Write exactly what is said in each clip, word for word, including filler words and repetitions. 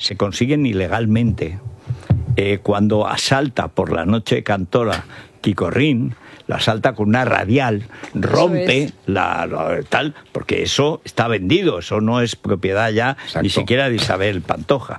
se consiguen ilegalmente. Eh, cuando asalta por la noche Cantora Quicorrín, la asalta con una radial, rompe es. la, la tal, porque eso está vendido, eso no es propiedad ya Exacto. ni siquiera de Isabel Pantoja.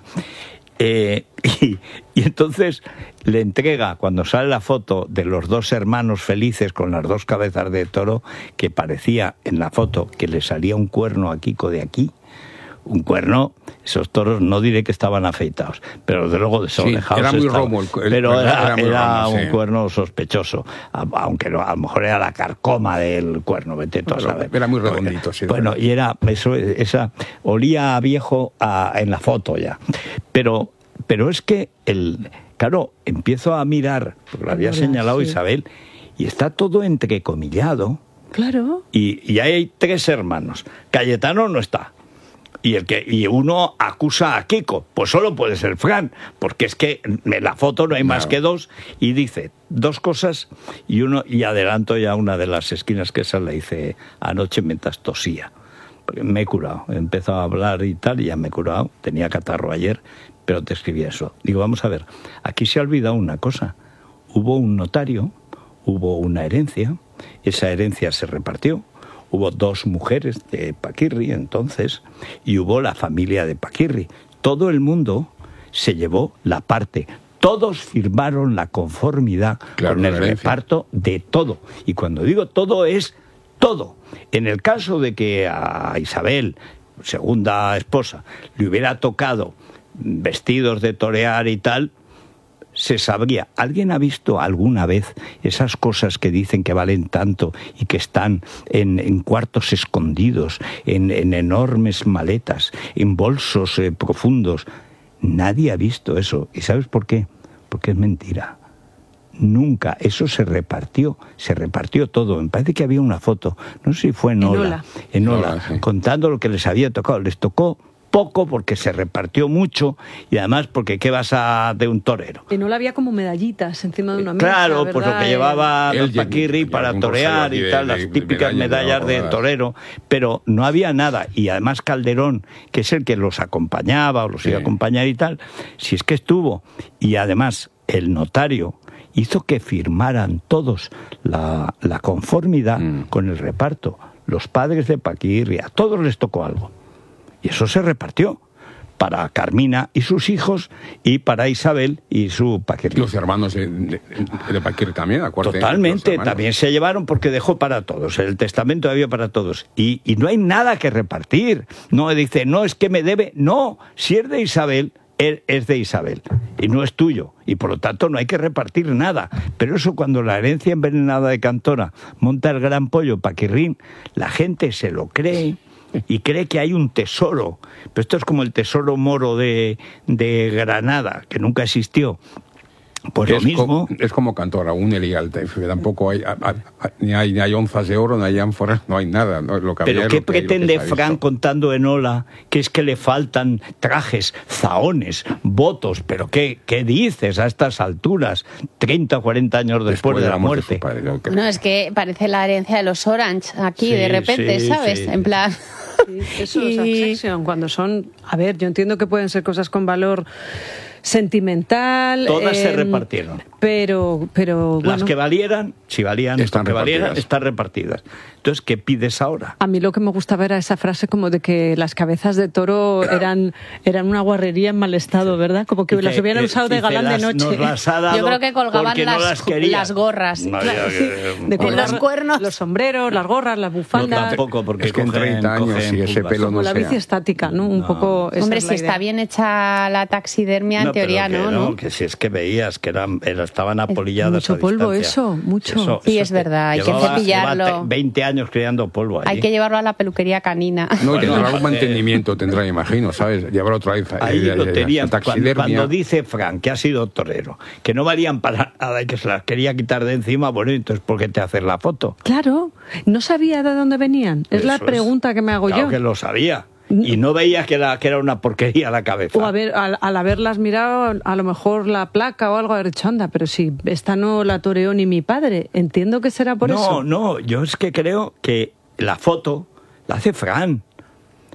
Eh, y, y entonces le entrega, cuando sale la foto de los dos hermanos felices con las dos cabezas de toro, que parecía en la foto que le salía un cuerno a Kiko de aquí, un cuerno, esos toros no diré que estaban afeitados, pero desde luego desorejados. Sí, era muy estaban, romo el, el pero era, era, muy era romo, un sí. cuerno sospechoso, aunque no, a lo mejor era la carcoma del cuerno, vete tú a saber. Era muy redondito, sí. Bueno, y era eso, esa olía a viejo a, en la foto ya, pero pero es que el claro, empiezo a mirar, porque lo había Hola, señalado sí. Isabel, y está todo entrecomillado. Claro. Y, y hay tres hermanos. Cayetano no está. Y el que y uno acusa a Kiko, pues solo puede ser Fran, porque es que en la foto no hay más no. que dos, y dice dos cosas, y uno y adelanto ya una de las esquinas, que esa la hice anoche mientras tosía. Porque me he curado, he empezado a hablar y tal, y ya me he curado, tenía catarro ayer, pero te escribí eso. Digo, vamos a ver, aquí se ha olvidado una cosa, hubo un notario, hubo una herencia, esa herencia se repartió. Hubo dos mujeres de Paquirri entonces, y hubo la familia de Paquirri. Todo el mundo se llevó la parte. Todos firmaron la conformidad claro, con el reparto de todo. Y cuando digo todo, es todo. En el caso de que a Isabel, segunda esposa, le hubiera tocado vestidos de torear y tal, se sabría. ¿Alguien ha visto alguna vez esas cosas que dicen que valen tanto y que están en, en cuartos escondidos, en, en enormes maletas, en bolsos eh, profundos? Nadie ha visto eso. ¿Y sabes por qué? Porque es mentira. Nunca. Eso se repartió. Se repartió todo. Me parece que había una foto. No sé si fue en Ola. En Ola. Ola sí. Contando lo que les había tocado. Les tocó poco porque se repartió mucho y además porque ¿qué vas a de un torero? Que no le había como medallitas encima de una mesa. Claro, ¿verdad? pues lo que llevaba el Paquirri para torear y tal, de, las típicas de medallas de, de torero, pero no había nada. Y además Calderón, que es el que los acompañaba o los sí. iba a acompañar y tal, si es que estuvo. Y además el notario hizo que firmaran todos la, la conformidad mm. con el reparto. Los padres de Paquirri, a todos les tocó algo. Y eso se repartió para Carmina y sus hijos y para Isabel y su Paquirri. Los hermanos de, de, de Paquirri también, acuérdate. Totalmente, también se llevaron porque dejó para todos. El testamento había para todos. Y, y no hay nada que repartir. No dice, no, es que me debe. No, si es de Isabel, él es de Isabel y no es tuyo. Y por lo tanto no hay que repartir nada. Pero eso cuando la herencia envenenada de Cantora monta el gran pollo Paquirrín, la gente se lo cree. Y cree que hay un tesoro, pero esto es como el tesoro moro de, de Granada, que nunca existió. Pues es lo mismo. Co es como Cantora, un Elial, tampoco hay, a, a, ni hay ni hay onzas de oro, ni hay ánforas, no hay nada. No, lo que pero había, ¿qué lo que, pretende lo que Fran contando en Ola? Que es que le faltan trajes, zahones, votos, pero ¿qué, qué dices a estas alturas, treinta o cuarenta años después, después de, de la muerte? muerte padre, que... No, es que parece la herencia de los Orange, aquí sí, de repente, sí, ¿sabes? Sí. En plan... Sí, eso es Succession, cuando son... A ver, yo entiendo que pueden ser cosas con valor sentimental. Todas eh, se repartieron. Pero, pero bueno. Las que valieran, si valían, están que repartidas. valieran, están repartidas. Entonces, ¿qué pides ahora? A mí lo que me gustaba era esa frase como de que las cabezas de toro eran, eran una guarrería en mal estado, ¿verdad? Como que, que las hubieran usado de galán las, de noche. Nos las ha dado yo creo que colgaban las, no las, las gorras. No, claro, yo, yo, de con los cuernos. Los sombreros, las gorras, las bufandas. No, tampoco, porque es que en treinta años y ese pelo como no la sea. bici estática, ¿no? Un no. poco. Hombre, es si está bien hecha la taxidermia, en no, teoría, que ¿no? no, ¿no? Que si es que veías que eran, estaban apolilladas. Mucho a polvo, distancia. eso, mucho. Eso, sí, eso es verdad, hay llevaba, que cepillarlo. Lleva veinte años creando polvo allí. Hay que llevarlo a la peluquería canina. No, tendrá bueno, algún mantenimiento, tendrá, imagino, ¿sabes? Llevar otra vez. Ahí eh, lo eh, tenían. Cuando, cuando dice Fran que ha sido torero, que no valían para nada y que se las quería quitar de encima, bueno, entonces ¿por qué te haces la foto? Claro, no sabía de dónde venían. Es Eso la pregunta es, que me hago claro yo. Que lo sabía. Y no veía que era, que era una porquería la cabeza. O a ver, al, al haberlas mirado, a lo mejor la placa o algo, haber dicho, anda, pero si esta no la toreó ni mi padre, entiendo que será por no, eso. No, no, yo es que creo que la foto la hace Fran.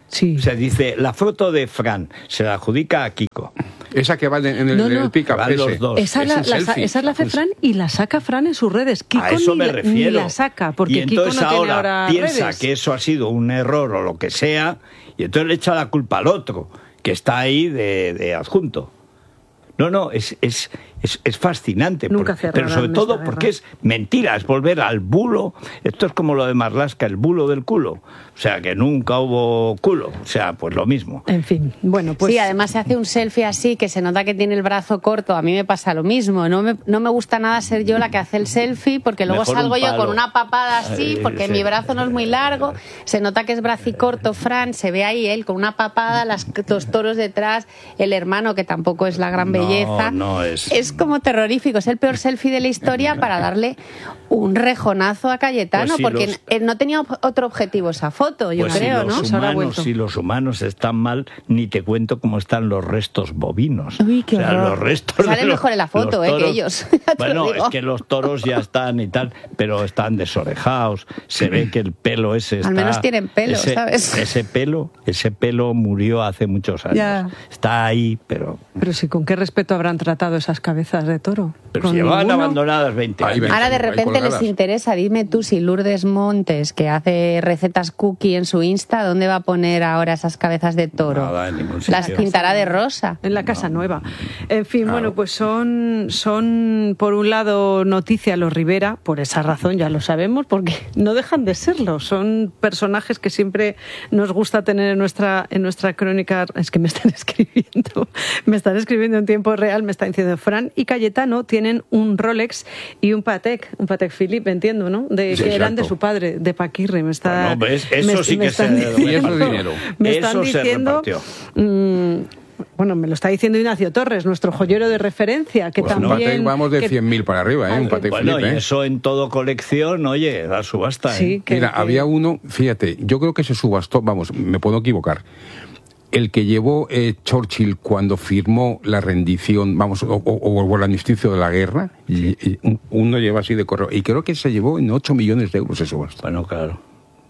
Sí. Se dice, la foto de Fran se la adjudica a Kiko. Esa que va en el, No, en el no. pick-up Van los ese. dos. Esa, Es la, un la sa- selfie. esa es la hace Pues- Fran y la saca Fran en sus redes. Kiko A eso ni, me la- refiero. ni la saca, porque y entonces Kiko no tiene ahora, ahora piensa redes. que eso ha sido un error o lo que sea, y entonces le echa la culpa al otro, que está ahí de, de adjunto. No, no, es, es, es, es fascinante. Nunca porque- pero cerrarán sobre todo esta porque guerra. es mentira, es volver al bulo. Esto es como lo de Marlaska, el bulo del culo. O sea, que nunca hubo culo. O sea, pues lo mismo. En fin, bueno, pues... Sí, además se hace un selfie así que se nota que tiene el brazo corto. A mí me pasa lo mismo. No me, no me gusta nada ser yo la que hace el selfie porque luego Mejor salgo un yo palo. con una papada así Ay, porque sí. mi brazo no es muy largo. Se nota que es bracicorto, Fran. Se ve ahí él con una papada, las, los toros detrás, el hermano que tampoco es la gran No, belleza. no es- Es como terrorífico. Es el peor selfie de la historia para darle un rejonazo a Cayetano Pues si porque los- eh, no tenía ob- otro objetivo esa foto, yo Pues creo, si ¿no? los Se habrá humanos, vuelto. si los humanos están mal, ni te cuento cómo están los restos bovinos. Uy, qué o sea, horror. los restos Sale de los- mejor en la foto, los eh, que toros- ellos, ya te lo Bueno, digo. es que los toros ya están y tal, pero están desorejados. Se ve que el pelo ese está... Al menos tienen pelo, ese, ¿sabes? Ese pelo, ese pelo murió hace muchos años. Ya. Está ahí, pero... Pero sí, ¿con qué respeto habrán tratado esas cabezas de toro? Pero ¿Con si llevaban ninguno? abandonadas veinte Ahí años. ven. Ahora de Ahí repente les colgadas. interesa, dime tú si Lourdes Montes, que hace recetas cookie en su Insta, ¿dónde va a poner ahora esas cabezas de toro? Nada, en ningún Las sitio. pintará de rosa. En la Casa Nueva. En fin, Claro. bueno, pues son, son, por un lado, noticia los Rivera, por esa razón ya lo sabemos, porque no dejan de serlo. Son personajes que siempre nos gusta tener en nuestra, en nuestra crónica. Es que me están escribiendo, me están escribiendo en tiempo real, me están diciendo Fran y Cayetano tienen un Rolex y un Patek, un Patek Philippe, entiendo, ¿no? De, Sí, que eran de exacto. su padre, de Paquirre. Me está, Bueno, ¿ves? Eso me- sí me que están se diciendo- Y eso es dinero. Me Eso están se diciendo, repartió. mm, bueno, me lo está diciendo Ignacio Torres, nuestro joyero de referencia, que Pues un también... Patek vamos de que- cien mil para arriba, ¿eh? Un Patek Bueno, Philippe, y ¿eh? eso en todo colección, oye, la subasta. Sí, ¿eh? que- Mira, que- había uno, fíjate, yo creo que se subastó, vamos, me puedo equivocar. El que llevó eh, Churchill cuando firmó la rendición, vamos, o, o- o el armisticio de la guerra, y, y un- uno lleva así de correo, y creo que se llevó en ocho millones de euros ese subasta. Bueno, claro.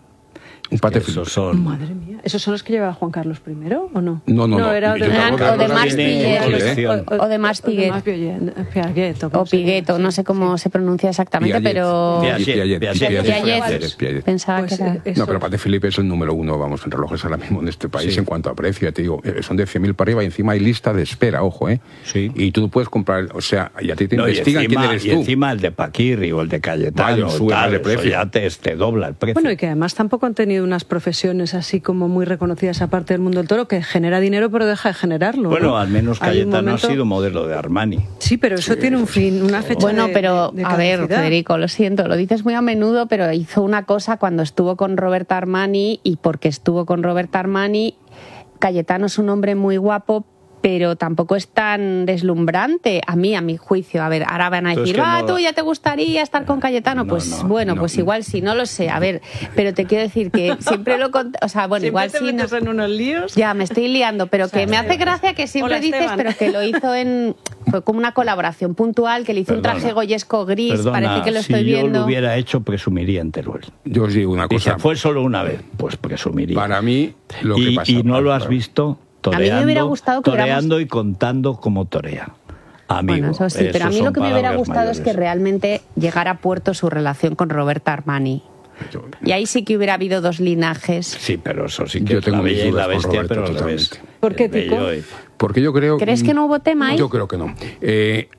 Un Patek Esos Philippe. son... Madre mía, ¿esos son los que llevaba Juan Carlos primero o no? No, no, no. era Yo de, te hablo de Ah, o de Rolex Marc tiene Piguet, colección. o- o de Marc Piguet. Piguet. O Pigueto, no sé cómo se pronuncia exactamente, Piaget. pero... Piaget. Piaget, Piaget. Piaget, Piaget. Piaget, Piaget. Pensaba Pues, que era... eh, eso. No, pero Patek Philippe es el número uno, vamos, en relojes ahora mismo en este país Sí. en cuanto a precio, ya te digo, eh, son de cien mil para arriba y encima hay lista de espera, ojo, ¿eh? Sí. Y tú puedes comprar, o sea, y a ti te No, y investigan encima, quién eres y tú. encima el de Paquirri o el de Cayetano, Vaya, sube tal, más de eso precio. ya te, te dobla el precio. Bueno, y que además tampoco han tenido unas profesiones así como muy reconocidas aparte del mundo del toro, que genera dinero pero deja de generarlo. Bueno, ¿no? al menos Hay un Cayetano momento- ha sido modelo de Armani. Sí, pero eso tiene un fin, una fecha Bueno, de- pero de a ver, caducidad. Federico, lo siento, lo dices muy a menudo, pero hizo una cosa cuando estuvo con Roberta Armani y porque estuvo con Roberta Armani, Cayetano es un hombre muy guapo, pero tampoco es tan deslumbrante, a mí, a mi juicio. A ver, ahora van a Tú es decir, que ah, no- tú ya te gustaría estar con Cayetano. No, Pues no, bueno, no, pues no. igual sí, no lo sé. A ver, pero te quiero decir que siempre lo... cont- O sea, bueno, Siempre igual te sí... no- metes en unos líos. Ya, me estoy liando, pero O sea, que me hace gracia que siempre Hola, dices, Esteban. pero que lo hizo en... Fue como una colaboración puntual, que le hizo Perdona. un traje goyesco gris, Perdona, parece que lo si estoy yo viendo. lo hubiera hecho, presumiría en Teruel. Yo os digo una Dice, cosa, fue solo una vez, pues presumiría. para mí, lo que y, pasa... y no lo has claro. visto A mí me toreando, hubiera gustado que toreando y contando como torea. Amigo, Bueno, eso sí, pero a esos mí lo son que me hubiera palabras gustado es que mayores. realmente llegara a puerto su relación con Roberta Armani. Yo- Y ahí sí que hubiera habido dos linajes. Sí, pero eso sí que Yo es tengo la mis bella y dudas la con bestia, Roberto, pero al revés. totalmente. ¿Por qué, El bello Tico? y- Porque yo creo... ¿Crees que no hubo tema ahí? Yo creo que no. Eh,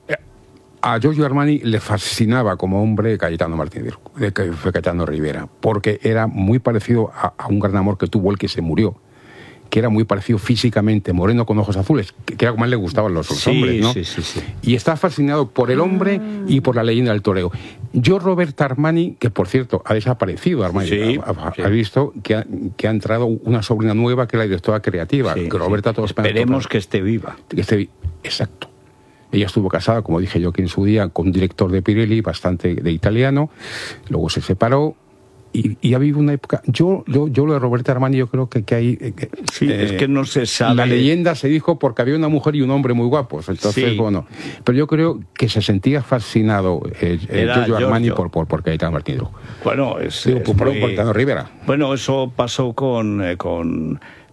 a Giorgio Armani le fascinaba como hombre Cayetano Martínez, de que fue Cayetano Rivera, porque era muy parecido a, a un gran amor que tuvo el que se murió, que era muy parecido físicamente, moreno con ojos azules, que, que era como a él le gustaban los, los Sí, hombres, ¿no? sí, sí, sí. Y está fascinado por el hombre y por la leyenda del toreo. Yo, Roberta Armani, que por cierto ha desaparecido Armani, Sí, ha, ha- sí. ha visto que ha, que ha entrado una sobrina nueva que es la directora creativa, Sí, que Roberta sí. todos Esperemos que esté viva. que esté- exacto. Ella estuvo casada, como dije yo que en su día, con un director de Pirelli bastante de italiano, luego se separó y, y ha vivido una época... Yo, yo, yo lo de Roberta Armani, yo creo que, que hay... eh, que, Sí, es que no se sabe. La leyenda se dijo porque había una mujer y un hombre muy guapos, entonces, Sí. bueno... Pero yo creo que se sentía fascinado eh, eh, Era Giorgio Armani Giorgio. por, por, por Cayetano Martínez. Bueno, es, Digo, es por, por muy- Cayetano Rivera. Bueno, eso pasó con, eh, con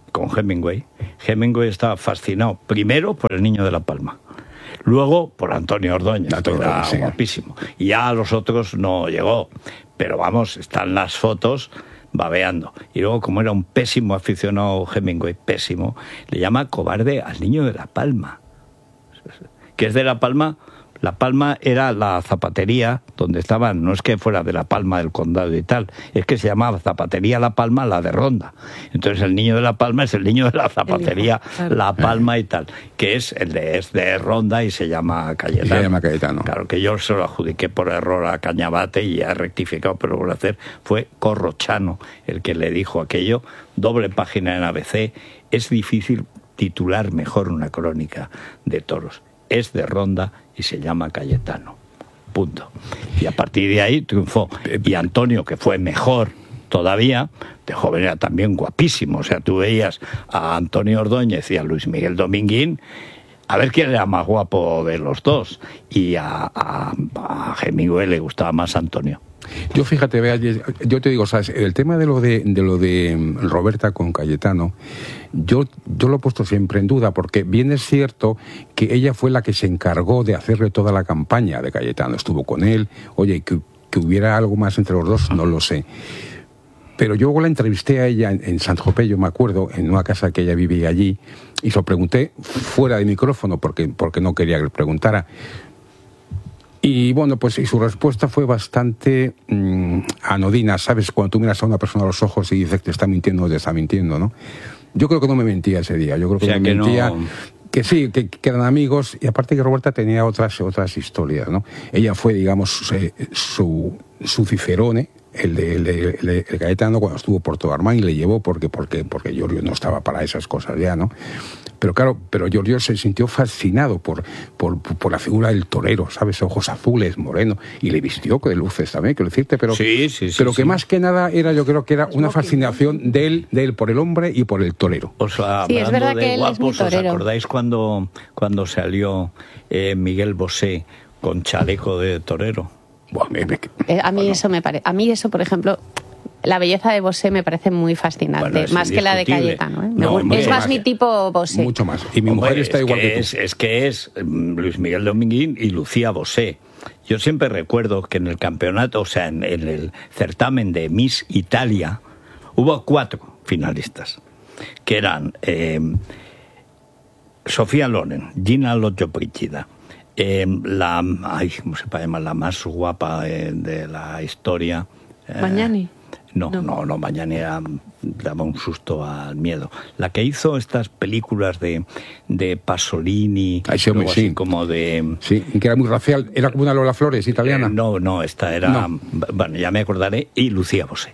con Hemingway, Hemingway estaba fascinado primero por el Niño de la Palma, luego por Antonio Ordóñez, que era sí. guapísimo, y ya a los otros no llegó, pero vamos, están las fotos babeando. Y luego, como era un pésimo aficionado Hemingway, pésimo, le llama cobarde al Niño de la Palma, que es de La Palma. La Palma era la zapatería donde estaban, no es que fuera de La Palma del condado y tal, es que se llamaba Zapatería La Palma, la de Ronda. Entonces el Niño de la Palma es el niño de la zapatería claro. La Palma y tal, que es el de, es de Ronda y se llama Cayetano. Se llama Cayetano. Claro, que yo se lo adjudiqué por error a Cañabate y ha rectificado, pero lo voy a hacer. Fue Corrochano el que le dijo aquello, doble página en A B C, es difícil titular mejor una crónica de toros. Es de Ronda y se llama Cayetano. Punto. Y a partir de ahí triunfó. Y Antonio, que fue mejor todavía, de joven era también guapísimo. O sea, tú veías a Antonio Ordóñez y a Luis Miguel Dominguín, a ver quién era más guapo de los dos. Y a, a, a Hemingway le gustaba más Antonio. Yo fíjate, vea, yo te digo, ¿sabes? El tema de lo de, de lo de Roberta con Cayetano, yo, yo lo he puesto siempre en duda, porque bien es cierto que ella fue la que se encargó de hacerle toda la campaña de Cayetano, estuvo con él, oye, que, que hubiera algo más entre los dos, no lo sé. Pero yo luego la entrevisté a ella en, en Saint-Tropez, yo me acuerdo, en una casa que ella vivía allí, y se lo pregunté fuera de micrófono, porque, porque no quería que le preguntara. Y bueno, pues y su respuesta fue bastante mmm, anodina, ¿sabes? Cuando tú miras a una persona a los ojos y dices que te está mintiendo o te está mintiendo, ¿no? Yo creo que no me mentía ese día, yo creo que o sea, no me que mentía... No... Que sí, que, que eran amigos, y aparte que Roberta tenía otras otras historias, ¿no? Ella fue, digamos, eh, su, su Cicerone, el de, el, de, el, de, el Cayetano, cuando estuvo por todo Armán, y le llevó porque, porque, porque Giorgio no estaba para esas cosas ya, ¿no? Pero claro, pero Giorgio se sintió fascinado por, por, por la figura del torero, ¿sabes? Ojos azules, moreno, y le vistió de luces también, quiero decirte, pero, sí, sí, sí, pero que sí. más que nada era, yo creo que era una fascinación de él, de él por el hombre y por el torero. O sea, sí, es verdad de que él guapos, es muy torero. ¿os acordáis cuando, cuando salió eh, Miguel Bosé con chaleco de torero? Buah, me, me... Eh, a mí bueno. eso me parece, a mí eso, por ejemplo, la belleza de Bosé me parece muy fascinante, bueno, más que la de Cayetano, ¿eh? No, es más, más mi tipo Bosé. Mucho más. Y mi Hombre, mujer está es igual que, que tú. es, es que es Luis Miguel Dominguín y Lucía Bosé. Yo siempre recuerdo que en el campeonato, o sea, en, en el certamen de Miss Italia, hubo cuatro finalistas, que eran eh, Sofía Loren, Gina Lollobrigida, eh, la, ay, ¿cómo se llama? La más guapa eh, de la historia. Eh, Magnani. No, no, no, no, Magnani era, daba un susto al miedo. La que hizo estas películas de, de Pasolini, Ay, sí, hombre, así sí. como de... Sí, y que era muy racial, era como una Lola Flores italiana. Eh, no, no, esta era... No. Bueno, ya me acordaré, y Lucía Bosé.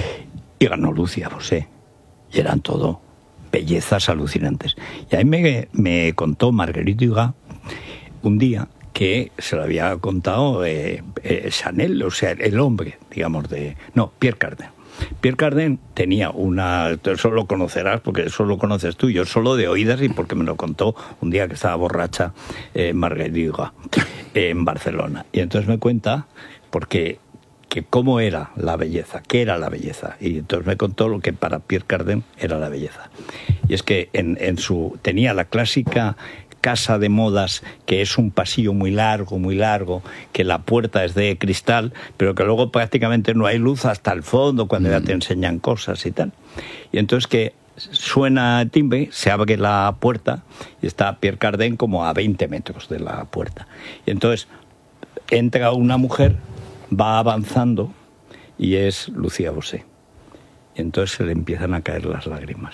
Y ganó Lucía Bosé. Y eran todo bellezas alucinantes. Y ahí me, me contó Marguerite Duras un día que se lo había contado eh, eh, Chanel, o sea, el hombre, digamos, de... No, Pierre Cardin. Pierre Cardin tenía una... Eso lo conocerás porque eso lo conoces tú, yo solo de oídas y porque me lo contó un día que estaba borracha eh, Marguerite Duras eh, en Barcelona. Y entonces me cuenta, porque... que cómo era la belleza, qué era la belleza. Y entonces me contó lo que para Pierre Cardin era la belleza. Y es que en, en su tenía la clásica casa de modas, que es un pasillo muy largo, muy largo, que la puerta es de cristal, pero que luego prácticamente no hay luz hasta el fondo, cuando mm. ya te enseñan cosas y tal. Y entonces que suena el timbre, se abre la puerta y está Pierre Cardin como a veinte metros de la puerta. Y entonces entra una mujer, va avanzando y es Lucía Bosé. Y entonces se le empiezan a caer las lágrimas,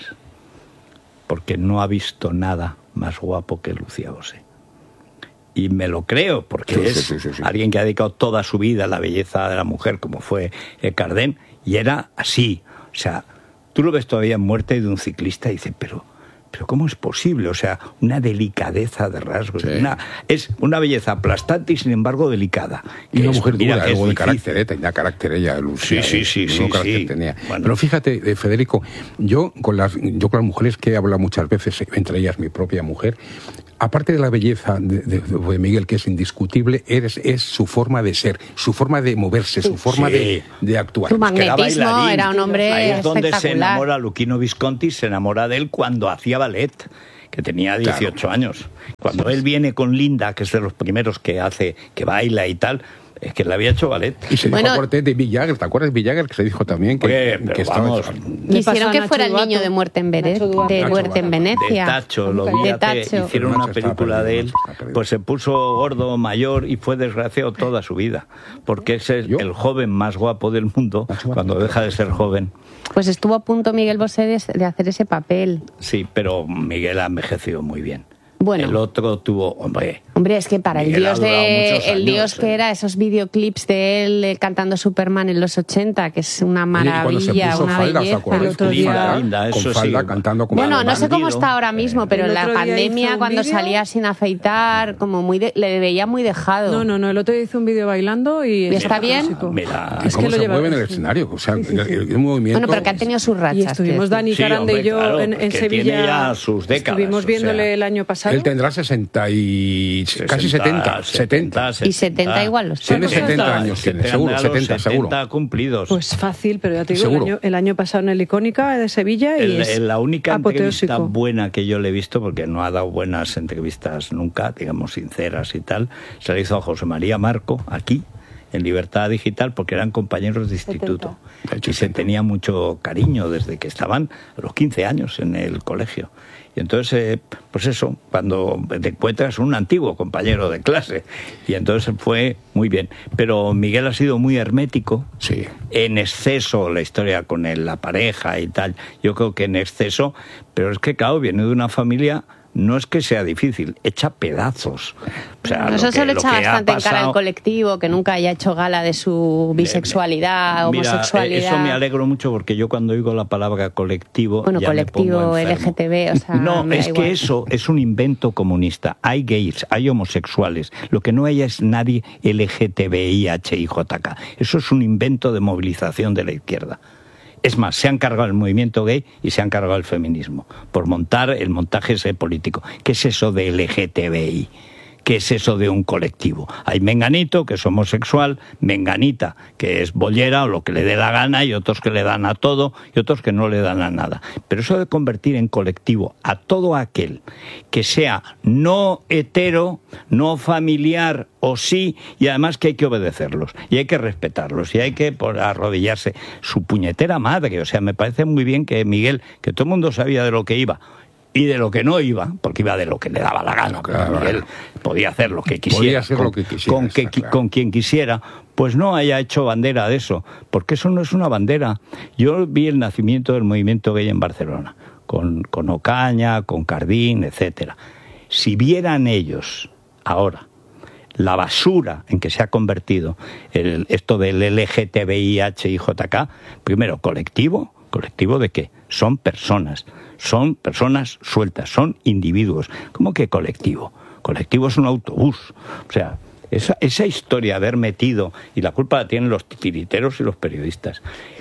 porque no ha visto nada más guapo que Lucía Bosé. Y me lo creo, porque sí, es sí, sí, sí. alguien que ha dedicado toda su vida a la belleza de la mujer, como fue Cardin, y era así. O sea, tú lo ves todavía en Muerte de un ciclista y dices, pero... pero ¿cómo es posible? O sea, una delicadeza de rasgos. Sí. Una, es una belleza aplastante y, sin embargo, delicada. Y una es, mujer dura, algo de difícil. carácter, ¿eh? Tenía carácter ella, Lucía. Sí, sí, sí. sí, sí, sí. Tenía. Bueno. Pero fíjate, eh, Federico, yo con, las, yo con las mujeres que he hablado muchas veces, entre ellas mi propia mujer, aparte de la belleza de, de, de Miguel, que es indiscutible, es, es su forma de ser, su forma de moverse, su forma Sí. de, de actuar. Su magnetismo, bailarín. era un hombre Ahí es donde se espectacular. enamora Luchino Visconti, se enamora de él cuando hacía ballet, que tenía dieciocho años. Cuando él viene con Linda, que es de los primeros que hace, que baila y tal, es que le había hecho ballet. Y se dijo Bueno, aparte de Mick Jagger, ¿te acuerdas de Mick Jagger? Que se dijo también que, Oye, pero que estaba... vamos, Le pasó Quisieron a que Nacho fuera el Duato. niño de muerte en, Vene- Nacho Duato. de Nacho muerte en Duato. de Venecia. Tacho, lo vi De hace- Tacho. hicieron Nacho una está película perdido, de él, Nacho está perdido. pues se puso gordo, mayor y fue desgraciado toda su vida, porque ese es ¿Yo? el joven más guapo del mundo, Nacho cuando Duato. deja de ser joven. Pues estuvo a punto Miguel Bosé de, de hacer ese papel. Sí, pero Miguel ha envejecido muy bien. Bueno. El otro tuvo, hombre, Hombre, es que para el Miguel ha dios durado de muchos el años, dios que eh. era esos videoclips de él eh, cantando Superman en los ochenta, que es una Oye, y cuando se maravilla, puso una falda, ¿os belleza. acordáis? El otro Con día- falda, Linda, con eso falda, sí. cantando como... Bueno, no sé cómo Bandido. está ahora mismo, pero El en la otro día pandemia, hizo un cuando vídeo. salía sin afeitar, como muy de- le veía muy dejado. No, no, no, el otro día hizo un vídeo bailando y... ¿Y está bien? músico. Mira, ¿Y Es cómo que lo se lleva- mueve en el escenario? O sea, el, el- el movimiento... Bueno, pero que ha tenido sus rachas. Y estuvimos quiero Dani Sí, Carande hombre, y yo claro, en, en que Sevilla. tiene ya sus décadas, Estuvimos o viéndole sea. el año pasado. Él tendrá sesenta y... casi setenta. setenta. Y setenta igual los Tiene Cosas setenta da- años, que tiene, te seguro, anda a los setenta, seguro. setenta cumplidos. Pues fácil, pero ya te digo, el Seguro. año, el año pasado en el Icónica de Sevilla y El- es la única entrevista apoteósico. buena que yo le he visto, porque no ha dado buenas entrevistas nunca, digamos sinceras y tal, se la hizo a José María Marco, aquí, en Libertad Digital, porque eran compañeros de instituto. Y se tenía mucho cariño desde que estaban a los quince años en el colegio. Y entonces, eh, pues eso, cuando te encuentras un antiguo compañero de clase. Y entonces fue muy bien. Pero Miguel ha sido muy hermético. Sí. En exceso la historia con él, la pareja y tal. Yo creo que en exceso, pero es que, claro, viene de una familia... No es que sea difícil, echa pedazos. O sea, Eso lo se que- lo lo echa que ha bastante en cara pasado- al colectivo, que nunca haya hecho gala de su bisexualidad, Mira, homosexualidad. Eso me alegro mucho porque yo cuando oigo la palabra colectivo. Bueno, ya me pongo colectivo enfermo. L G T B, o sea, No, me da es igual. que eso es un invento comunista. Hay gays, hay homosexuales. Lo que no hay es nadie L G T B I H I J K. Eso es un invento de movilización de la izquierda. Es más, se han cargado el movimiento gay y se han cargado el feminismo por montar el montaje ese político. ¿Qué es eso de L G T B I? ¿Qué es eso de un colectivo? Hay Menganito, que es homosexual, Menganita, que es bollera o lo que le dé la gana, y otros que le dan a todo y otros que no le dan a nada. Pero eso de convertir en colectivo a todo aquel que sea no hetero, no familiar o sí, y además que hay que obedecerlos y hay que respetarlos y hay que por arrodillarse. Su puñetera madre, o sea, me parece muy bien que Miguel, que todo el mundo sabía de lo que iba, y de lo que no iba, porque iba de lo que le daba la gana, Claro, porque Miguel podía hacer lo que quisiera, Podía hacer con, lo que quisiera, con, que- está claro. con quien quisiera, pues no haya hecho bandera de eso, porque eso no es una bandera. Yo vi el nacimiento del movimiento gay en Barcelona, con, con Ocaña, con Cardín, etcétera. Si vieran ellos ahora la basura en que se ha convertido el, esto del L G T B I H I J K, primero, colectivo, ¿colectivo de qué? Son personas, son personas sueltas, son individuos. ¿Cómo que colectivo? Colectivo es un autobús. O sea, esa, esa historia de haber metido, y la culpa la tienen los titiriteros y los periodistas,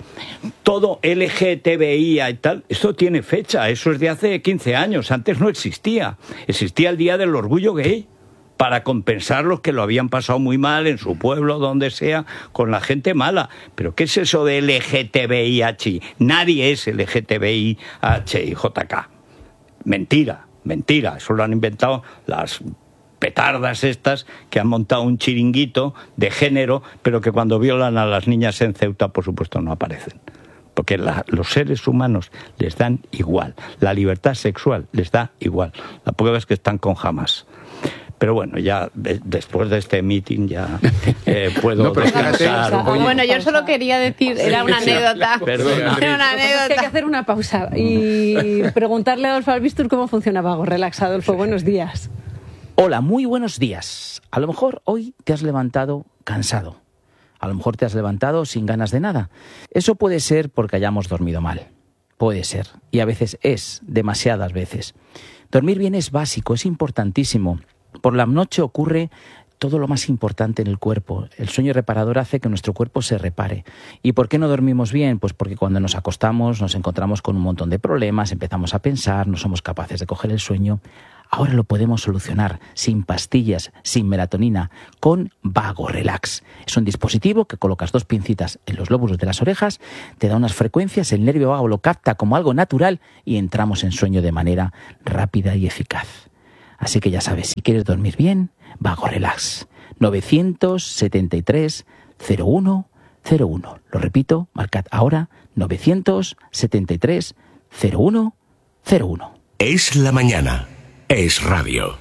todo L G T B I y tal, esto tiene fecha, eso es de hace quince años, antes no existía. Existía el Día del Orgullo Gay, para compensar los que lo habían pasado muy mal en su pueblo, donde sea, con la gente mala. ¿Pero qué es eso de L G T B I H I? Nadie es L G T B I H I J K. Mentira, mentira. Eso lo han inventado las petardas estas que han montado un chiringuito de género, pero que cuando violan a las niñas en Ceuta, por supuesto, no aparecen. Porque la, los seres humanos les dan igual. La libertad sexual les da igual. La prueba es que están con Hamas. Pero bueno, ya de, después de este meeting ya eh, puedo No, pero descansar. espérate, oye. Bueno, yo solo quería decir, era una anécdota. Perdona. Era una Lo que pasa es que hay que anécdota. hacer una pausa y preguntarle a Adolfo Albistur cómo funcionaba algo relaxado. Adolfo, buenos días. Hola, muy buenos días. A lo mejor hoy te has levantado cansado. A lo mejor te has levantado sin ganas de nada. Eso puede ser porque hayamos dormido mal. Puede ser. Y a veces es, demasiadas veces. Dormir bien es básico, es importantísimo. Por la noche ocurre todo lo más importante en el cuerpo. El sueño reparador hace que nuestro cuerpo se repare. ¿Y por qué no dormimos bien? Pues porque cuando nos acostamos nos encontramos con un montón de problemas, empezamos a pensar, no somos capaces de coger el sueño. Ahora lo podemos solucionar sin pastillas, sin melatonina, con Vago Relax. Es un dispositivo que colocas dos pincitas en los lóbulos de las orejas, te da unas frecuencias, el nervio vago lo capta como algo natural y entramos en sueño de manera rápida y eficaz. Así que ya sabes, si quieres dormir bien, Vago Relax. novecientos setenta y tres cero uno cero uno. Lo repito, marcad ahora novecientos setenta y tres cero uno cero uno. Es la mañana. Es radio.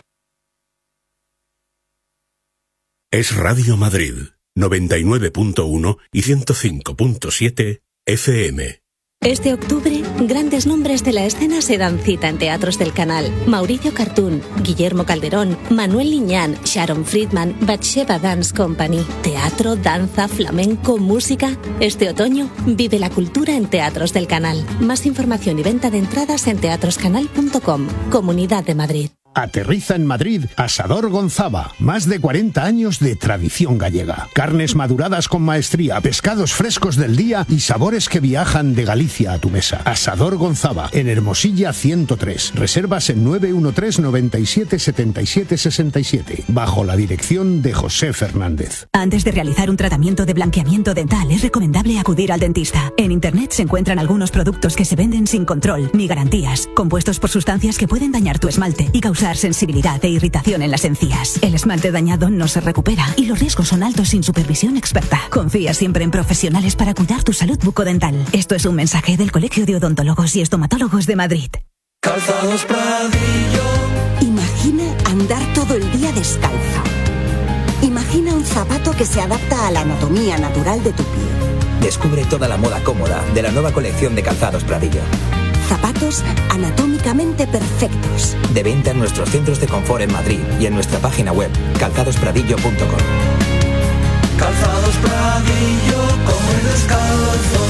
Es Radio Madrid, noventa y nueve punto uno y ciento cinco punto siete F M. Este octubre, grandes nombres de la escena se dan cita en teatros del canal. Mauricio Cartún, Guillermo Calderón, Manuel Liñán, Sharon Friedman, Batsheva Dance Company. Teatro, danza, flamenco, música. Este otoño, vive la cultura en teatros del canal. Más información y venta de entradas en teatroscanal punto com. Comunidad de Madrid. Aterriza en Madrid Asador Gonzava. Más de cuarenta años de tradición gallega. Carnes maduradas con maestría, pescados frescos del día y sabores que viajan de Galicia a tu mesa. Asador Gonzava, en Hermosilla ciento tres. Reservas en nueve uno tres, noventa y siete, setenta y siete, sesenta y siete. Bajo la dirección de José Fernández. Antes de realizar un tratamiento de blanqueamiento dental es recomendable acudir al dentista. En Internet se encuentran algunos productos que se venden sin control ni garantías, compuestos por sustancias que pueden dañar tu esmalte y causar sensibilidad e irritación en las encías. El esmalte dañado no se recupera y los riesgos son altos sin supervisión experta. Confía siempre en profesionales para cuidar tu salud bucodental. Esto es un mensaje del Colegio de Odontólogos y Estomatólogos de Madrid. Calzados Pradillo. Imagina andar todo el día descalza. Imagina un zapato que se adapta a la anatomía natural de tu pie. Descubre toda la moda cómoda de la nueva colección de Calzados Pradillo. Zapatos anatómicamente perfectos. De venta en nuestros centros de confort en Madrid y en nuestra página web calzados pradillo punto com. Calzados Pradillo, come descalzo.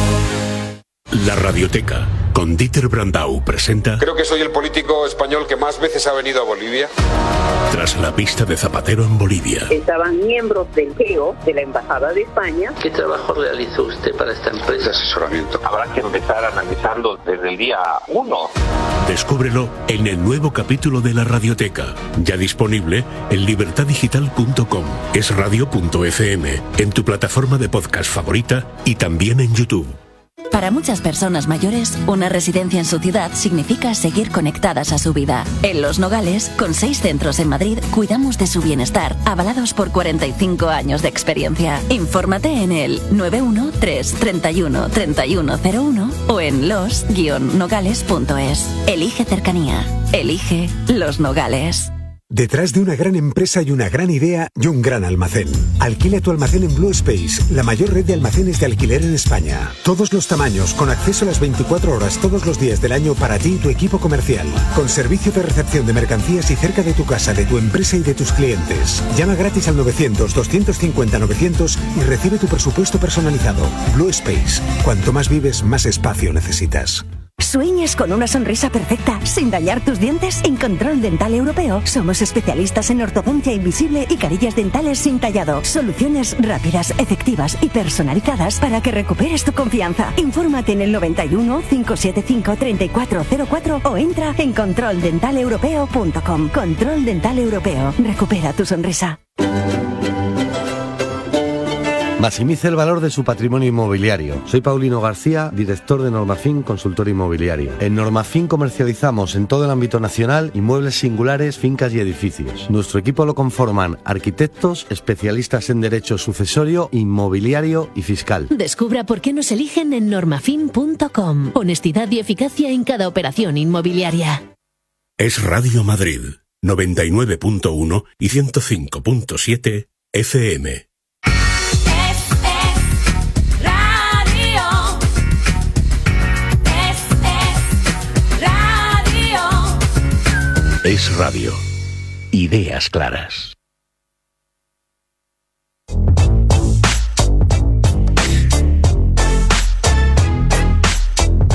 La Radioteca, con Dieter Brandau, presenta... Creo que soy el político español que más veces ha venido a Bolivia. Tras la pista de Zapatero en Bolivia. Estaban miembros del G E O, de la Embajada de España. ¿Qué trabajo realizó usted para esta empresa? De asesoramiento. Habrá que empezar analizando desde el día uno. Descúbrelo en el nuevo capítulo de La Radioteca, ya disponible en libertad digital punto com, es radio punto f m, en tu plataforma de podcast favorita y también en YouTube. Para muchas personas mayores, una residencia en su ciudad significa seguir conectadas a su vida. En Los Nogales, con seis centros en Madrid, cuidamos de su bienestar, avalados por cuarenta y cinco años de experiencia. Infórmate en el nueve uno tres, treinta y uno, treinta y uno cero uno o en los guion nogales punto es. Elige cercanía. Elige Los Nogales. Detrás de una gran empresa y una gran idea y un gran almacén. Alquila tu almacén en Blue Space, la mayor red de almacenes de alquiler en España. Todos los tamaños, con acceso a las veinticuatro horas todos los días del año para ti y tu equipo comercial. Con servicio de recepción de mercancías y cerca de tu casa, de tu empresa y de tus clientes. Llama gratis al novecientos, doscientos cincuenta, novecientos y recibe tu presupuesto personalizado. Blue Space. Cuanto más vives, más espacio necesitas. ¿Sueñas con una sonrisa perfecta sin dañar tus dientes? En Control Dental Europeo somos especialistas en ortodoncia invisible y carillas dentales sin tallado. Soluciones rápidas, efectivas y personalizadas para que recuperes tu confianza. Infórmate en el noventa y uno, cinco siete cinco, treinta y cuatro cero cuatro o entra en control dental europeo punto com. Control Dental Europeo. Recupera tu sonrisa. Maximice el valor de su patrimonio inmobiliario. Soy Paulino García, director de Normafin Consultor Inmobiliario. En Normafin comercializamos en todo el ámbito nacional inmuebles singulares, fincas y edificios. Nuestro equipo lo conforman arquitectos, especialistas en derecho sucesorio, inmobiliario y fiscal. Descubra por qué nos eligen en normafin punto com. Honestidad y eficacia en cada operación inmobiliaria. Es Radio Madrid, noventa y nueve punto uno y ciento cinco punto siete F M. Es radio. Ideas claras.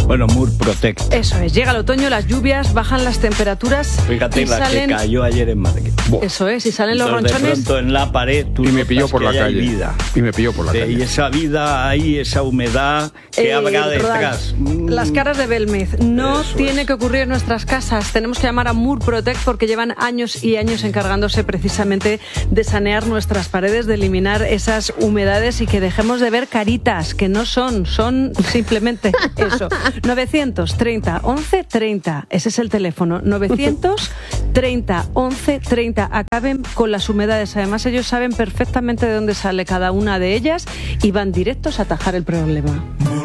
Bueno, Murprotec. Eso es, llega el otoño, las lluvias, bajan las temperaturas. Fíjate y la salen... que cayó ayer en Madrid. Eso es, y salen los Entonces, ronchones. de pronto en la pared tú y me pilló notas por que la ahí hay calle. vida. Y me pilló por la Sí, calle. Y esa vida ahí, esa humedad que Eh, habrá Rodal, detrás. Las caras de Belmez. No Eso tiene es. que ocurrir en nuestras casas. Tenemos que llamar a Murprotec porque llevan años y años encargándose precisamente de sanear nuestras paredes, de eliminar esas humedades y que dejemos de ver caritas, que no son, son simplemente eso. novecientos treinta once treinta. Ese es el teléfono. novecientos treinta once treinta. Acaben con las humedades. Además, ellos saben perfectamente de dónde sale cada una de ellas y van directos a atajar el problema.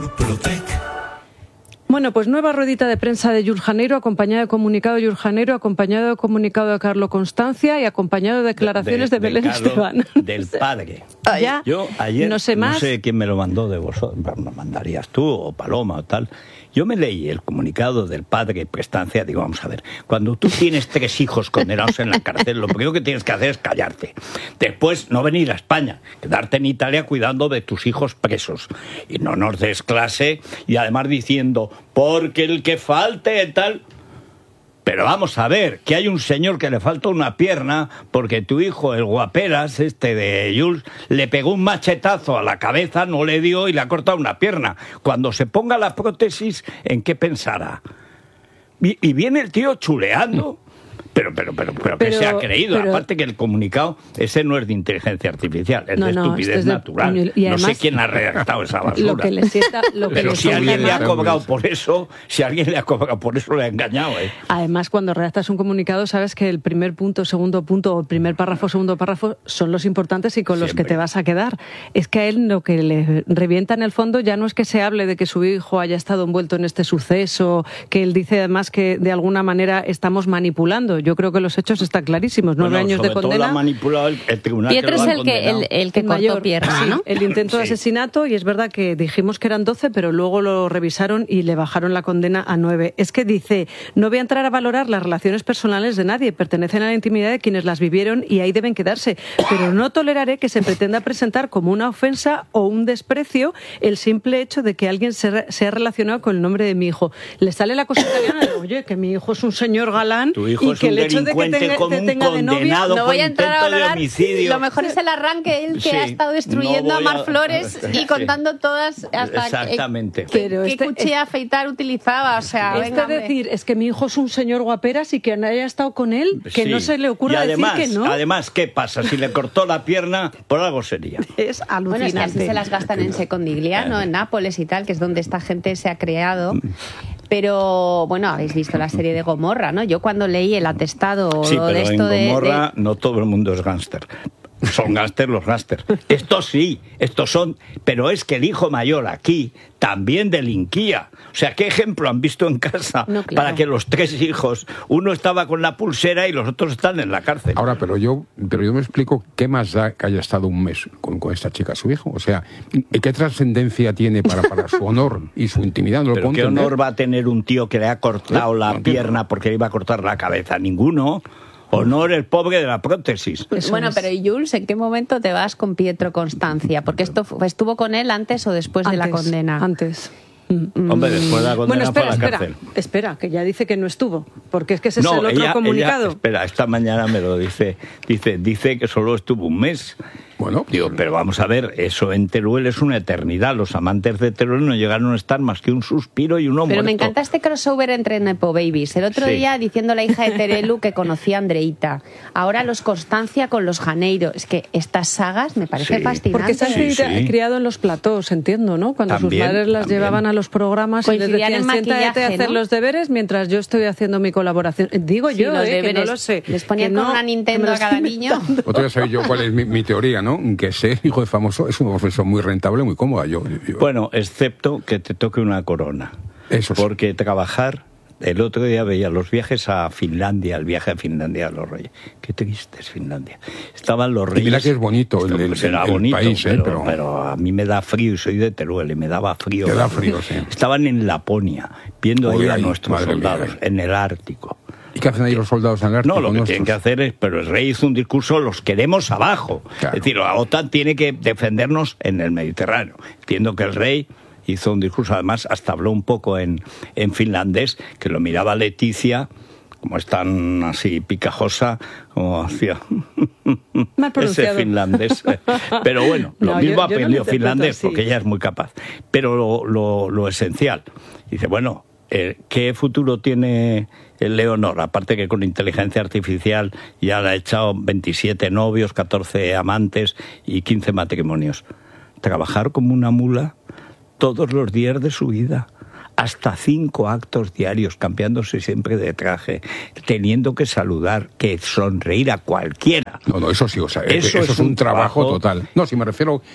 Bueno, pues nueva ruedita de prensa de Jules Janeiro, acompañado de comunicado de Jules Janeiro, acompañado de comunicado de Carlo Constancia y acompañado de declaraciones de, de, de Belén Carlo, Esteban. Del padre. Ya, Yo ayer, no sé más. no sé quién me lo mandó de vosotros, me lo mandarías tú o Paloma o tal. Yo me leí el comunicado del padre Prestancia, digo, vamos a ver, cuando tú tienes tres hijos condenados en la cárcel, lo primero que tienes que hacer es callarte. Después, no venir a España, quedarte en Italia cuidando de tus hijos presos. Y no nos des clase, y además diciendo, porque el que falte tal... Pero vamos a ver, que hay un señor que le falta una pierna porque tu hijo, el guaperas, este de Jules, le pegó un machetazo a la cabeza, no le dio y le ha cortado una pierna. Cuando se ponga la prótesis, ¿en qué pensará? Y, y viene el tío chuleando. Pero, pero, pero, pero, Pero- ¿qué se ha creído? pero- Aparte que el comunicado, ese no es de inteligencia artificial, es No, de no, estupidez este es de natural. puño- y no sé además- quién ha redactado esa basura. Lo que le sienta, lo que Pero le si sienta alguien le ha mal. cobrado por eso, si alguien le ha cobrado por eso, le ha engañado, ¿eh? Además, cuando redactas un comunicado, sabes que el primer punto, segundo punto, o el primer párrafo, segundo párrafo, son los importantes y con los que te vas a quedar. Es que a él lo que le revienta en el fondo ya no es que se hable de que su hijo haya estado envuelto en este suceso, que él dice además que de alguna manera estamos manipulando. Yo creo que los hechos están clarísimos. Nueve Bueno, años sobre de todo condena. lo ha manipulado el, el tribunal. Pietro que lo es ha el que, condenado. el, el que El cortó mayor, pierna, sí, ¿no? el intento de Sí. asesinato, y es verdad que dijimos que eran doce, pero luego lo revisaron y le bajaron la condena a nueve. Es que dice, no voy a entrar a valorar las relaciones personales de nadie, pertenecen a la intimidad de quienes las vivieron y ahí deben quedarse, pero no toleraré que se pretenda presentar como una ofensa o un desprecio el simple hecho de que alguien se, re- se ha relacionado con el nombre de mi hijo. Le sale la cosa italiana de, oye, que mi hijo es un señor galán Tu hijo y es que un el hecho de que delincuente tenga, como te un tenga de novia... condenado. No voy a por entrar a intento de valorar. homicidio. Lo mejor es el arranque, él que Sí, ha estado destruyendo no a voy Mar a- Flores y Sí. contando todas hasta Exactamente. qué, Pero qué este- cuchilla de afeitar utilizaba. O sea, Este venga, hombre. decir, es que mi hijo es un señor guaperas y que haya estado con él, que Sí. no se le ocurra Y además, decir que no. Además, ¿qué pasa? Si le cortó la pierna, por algo sería. Es Bueno, es que alucinante. así se las gastan en Secondigliano, en Nápoles y tal, que es donde esta gente se ha creado. Pero, bueno, habéis visto la serie de Gomorra, ¿no? Yo cuando leí el atestado Sí, de pero esto en de- Gomorra de... no todo el mundo es gángster. Son gángster los gángster. Estos sí, estos son... Pero es que el hijo mayor aquí también delinquía. O sea, ¿qué ejemplo han visto en casa No, claro. para que los tres hijos, uno estaba con la pulsera y los otros están en la cárcel? Ahora, pero yo, pero yo me explico qué más da que haya estado un mes con, con esta chica, su hijo. O sea, ¿qué trascendencia tiene para, para su honor y su intimidad? No lo ¿Pero puedo qué entender. honor va a tener un tío que le ha cortado ¿Eh? la No entiendo. pierna porque le iba a cortar la cabeza? Ninguno. Honor el pobre de la prótesis. Bueno, pero ¿y Jules, en qué momento te vas con Pietro Constancia? Porque esto fu- estuvo con él antes o después de la Antes, condena. Antes. Hombre, después de la condena Bueno, espera, fue a la espera, cárcel. espera, que ya dice que no estuvo, porque es que ese es No, el otro ella- comunicado. ella- espera, esta mañana me lo dice. Dice, dice que solo estuvo un mes. Bueno, Digo, pero vamos a ver, eso en Teruel es una eternidad. Los amantes de Teruel no llegaron a estar más que un suspiro y uno Pero muerto. me encanta este crossover entre Nepo Babies. El otro Sí. día diciendo la hija de Terelu que conocía a Andreita. Ahora los Constancia con los Janeiro. Es que estas sagas me parece Sí. fascinante. Porque se han Sí, cri- sí. criado en los platós, entiendo, ¿no? Cuando sus También, madres las también. llevaban a los programas y les Coincidían decían, en siéntate a maquillaje, hacer ¿no? los deberes mientras yo estoy haciendo mi colaboración. Digo Sí, yo, los eh, que deberes. no lo sé. Les ponían Que con no, una que Nintendo me lo a cada estoy niño. inventando. Otro día sabéis yo cuál es mi, mi teoría, ¿no? Que ser hijo de famoso es una profesión muy rentable, muy cómoda. Yo, yo- Bueno, excepto que te toque una corona. Eso sí. Porque trabajar... El otro día veía los viajes a Finlandia, el viaje a Finlandia de los reyes. Qué triste es Finlandia. Estaban los Y reyes... mira que es bonito el- Esto, el- pues, era el bonito, país, ¿eh? pero, Pero- pero a mí me da frío y soy de Teruel y me daba frío. Te da frío, sí. Estaban en Laponia, viendo Uy, ahí a ay, nuestros madre mía, soldados, ay. en el Ártico. ¿Y qué hacen ahí los soldados en el Ártico? No, lo que nuestros? tienen que hacer es, pero el rey hizo un discurso, los queremos abajo. Claro. Es decir, la OTAN tiene que defendernos en el Mediterráneo. Entiendo que el rey hizo un discurso, además hasta habló un poco en, en finlandés, que lo miraba Leticia, como es tan así picajosa, como hacía ese finlandés. Pero bueno, lo No, mismo yo- yo no aprendió lo interpreto finlandés, así. porque ella es muy capaz. Pero lo, lo, lo esencial, dice, bueno, eh, ¿qué futuro tiene el Leonor? Aparte que con inteligencia artificial ya le ha echado veintisiete novios, catorce amantes y quince matrimonios. Trabajar como una mula todos los días de su vida, hasta cinco actos diarios, cambiándose siempre de traje, teniendo que saludar, que sonreír a cualquiera. No, no, eso sí, o sea, eso, Eso es, es un, un trabajo, trabajo total. No, si me refiero,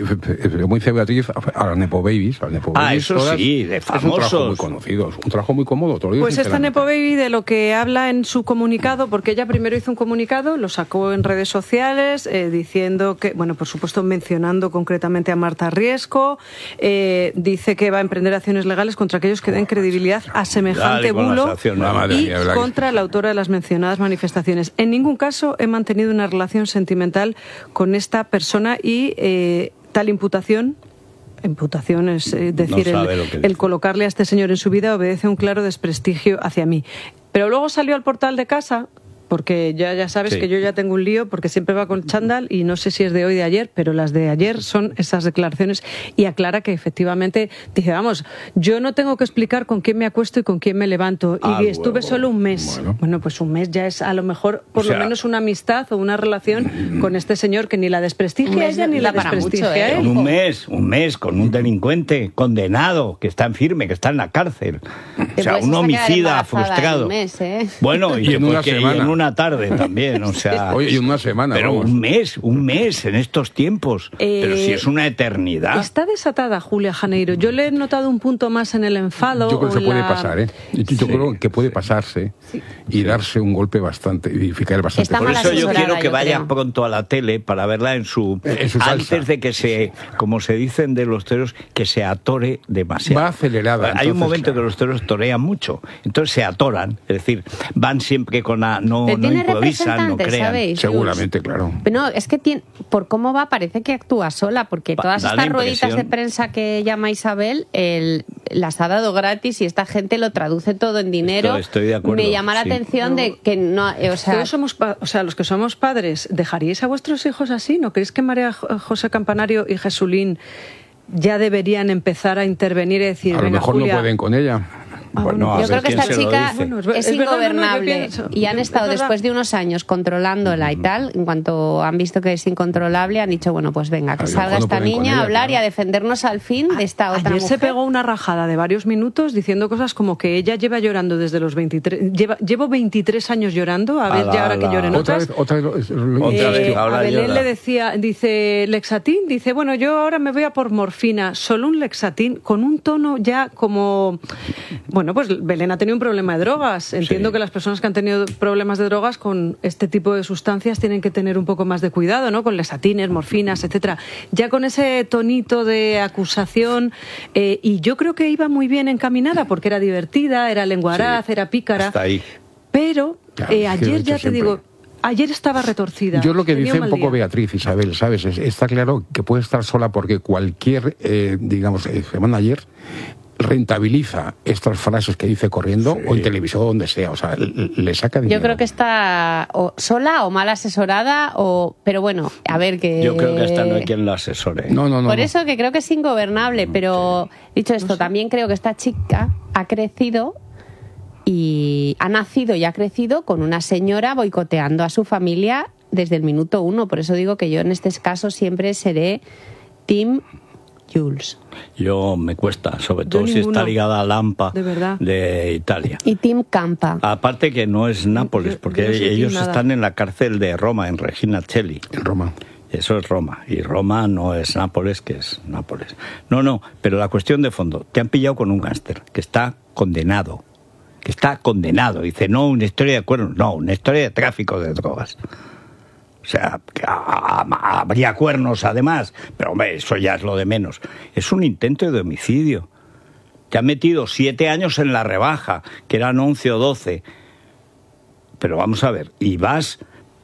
como dice Beatriz, a las Nepo Babies. A las Nepo Ah, Babies eso todas, sí, de Es un trabajo famosos. muy conocido, es un trabajo muy cómodo. Te lo digo Pues esta sinceramente. Nepo Baby de lo que habla en su comunicado, porque ella primero hizo un comunicado, lo sacó en redes sociales, eh, diciendo que, bueno, por supuesto mencionando concretamente a Marta Riesco, eh, dice que va a emprender acciones legales contra aquellos que den credibilidad a semejante Dale con las bulo acciones. La madre y mía, ¿verdad que- contra la autora de las mencionadas manifestaciones. En ningún caso he mantenido una relación sentimental con esta persona y eh, tal imputación... Imputación es eh, decir, No sabe el, lo que dice. el colocarle a este señor en su vida obedece a un claro desprestigio hacia mí. Pero luego salió al portal de casa, porque ya, ya sabes Sí. que yo ya tengo un lío, porque siempre va con chándal y no sé si es de hoy de ayer, pero las de ayer son esas declaraciones y aclara que efectivamente, dice, vamos, yo no tengo que explicar con quién me acuesto y con quién me levanto. Ah, y estuve luego. solo un mes. Bueno. Bueno. pues un mes ya es a lo mejor por O sea, lo menos una amistad o una relación con este señor que ni la desprestigia Un a mes ella ni da la para desprestigia mucho, ¿eh? a él. En un mes, un mes con un delincuente condenado, que está en firme, que está en la cárcel. O Te sea, puedes un hasta quedar homicida embarazada en frustrado. un mes, ¿eh? Bueno, y, Y en una porque- y semana. en una tarde también, o sea... Oye, y una semana, Pero vamos. un mes, un mes en estos tiempos. Eh, pero si es una eternidad. Está desatada Julia Janeiro. Yo le he notado un punto más en el enfado. Yo creo que o se puede la- pasar, ¿eh? Yo, yo Sí. creo que puede pasarse y darse un golpe bastante, y caer bastante. Está Por mal eso yo asesorada, quiero que yo vaya creo. pronto a la tele para verla en su... En su salsa. antes de que se, como se dicen de los toreros, que se atore demasiado. Va acelerada, Hay un entonces, momento claro. que los toreros torean mucho, entonces se atoran, es decir, van siempre con la... No, Pero no tiene improvisan, no representantes, crean. ¿sabéis? Seguramente, claro. No, es que tiene, por cómo va parece que actúa sola, porque Pa- todas da la estas rueditas de impresión. prensa que llama Isabel el, las ha dado gratis y esta gente lo traduce todo en dinero. Estoy- estoy de acuerdo, Me llama la sí. atención de que no, eh, o sea, Todos somos pa- o sea, los que somos padres, ¿dejaríais a vuestros hijos así? ¿No creéis que María Jo- José Campanario y Jesulín ya deberían empezar a intervenir y decir, A lo venga, mejor Julia, no pueden con ella. Ah, Bueno, a yo ver creo que quién esta se lo chica dice. Bueno, es ver- es es verdad, no, no, yo ingobernable pienso- y han es estado verdad. después de unos años controlándola y tal, en cuanto han visto que es incontrolable han dicho, bueno, pues venga, que A lo salga mejor no esta pueden con niña a ella, hablar y a claro. defendernos al fin de esta otra Ayer se mujer. pegó una rajada de varios minutos diciendo cosas como que ella lleva llorando desde los veintitrés, lleva, llevo veintitrés años llorando, a ver Ala, ya ahora que ala. lloren Otra otras. vez, otra vez. lo- es- lo- Otra Eh, vez, ahora a Belén llora. le decía, dice Lexatín, dice, bueno, yo ahora me voy a por morfina, solo un Lexatín, con un tono ya como, bueno, pues Belén ha tenido un problema de drogas. Entiendo Sí. que las personas que han tenido problemas de drogas con este tipo de sustancias tienen que tener un poco más de cuidado, ¿no? Con Lexatines, morfinas, etcétera. Ya con ese tonito de acusación, eh, y yo creo que iba muy bien encaminada porque era divertida, era lenguaraz, Sí. era pícara, Hasta ahí. pero Claro, eh, es que lo he ayer dicho ya te siempre. digo, ayer estaba retorcida. Yo lo que Tenía dice un mal poco día. Beatriz, Isabel, ¿sabes? Es- Está claro que puede estar sola porque cualquier, eh, digamos, eh, manager rentabiliza estas frases que dice corriendo o en televisión o donde sea, o sea, le, le saca dinero. Yo creo que está o sola o mal asesorada, o pero bueno, a ver que... Yo creo que esta no hay quien la asesore. No, no, no. Por no. eso que creo que es ingobernable, pero dicho esto, también creo que esta chica ha crecido y ha nacido y ha crecido con una señora boicoteando a su familia desde el minuto uno. Por eso digo que yo en este caso siempre seré Team Jules. Yo me cuesta, sobre todo si ninguno. está ligada a Lampa De verdad. de Italia. Y Team Campa. Aparte que no es Nápoles, Yo- porque yo no soy ellos nada. están en la cárcel de Roma, en Regina Coeli. En Roma. Eso es Roma. Y Roma no es Nápoles, que es Nápoles. No, no, pero la cuestión de fondo, te han pillado con un gángster que está condenado. Que está condenado. Dice, no, una historia de cuernos, no, una historia de tráfico de drogas. O sea, que ha- ha- habría cuernos además, pero hombre, eso ya es lo de menos. Es un intento de homicidio. Te han metido siete años en la rebaja, que eran once o doce. Pero vamos a ver, y vas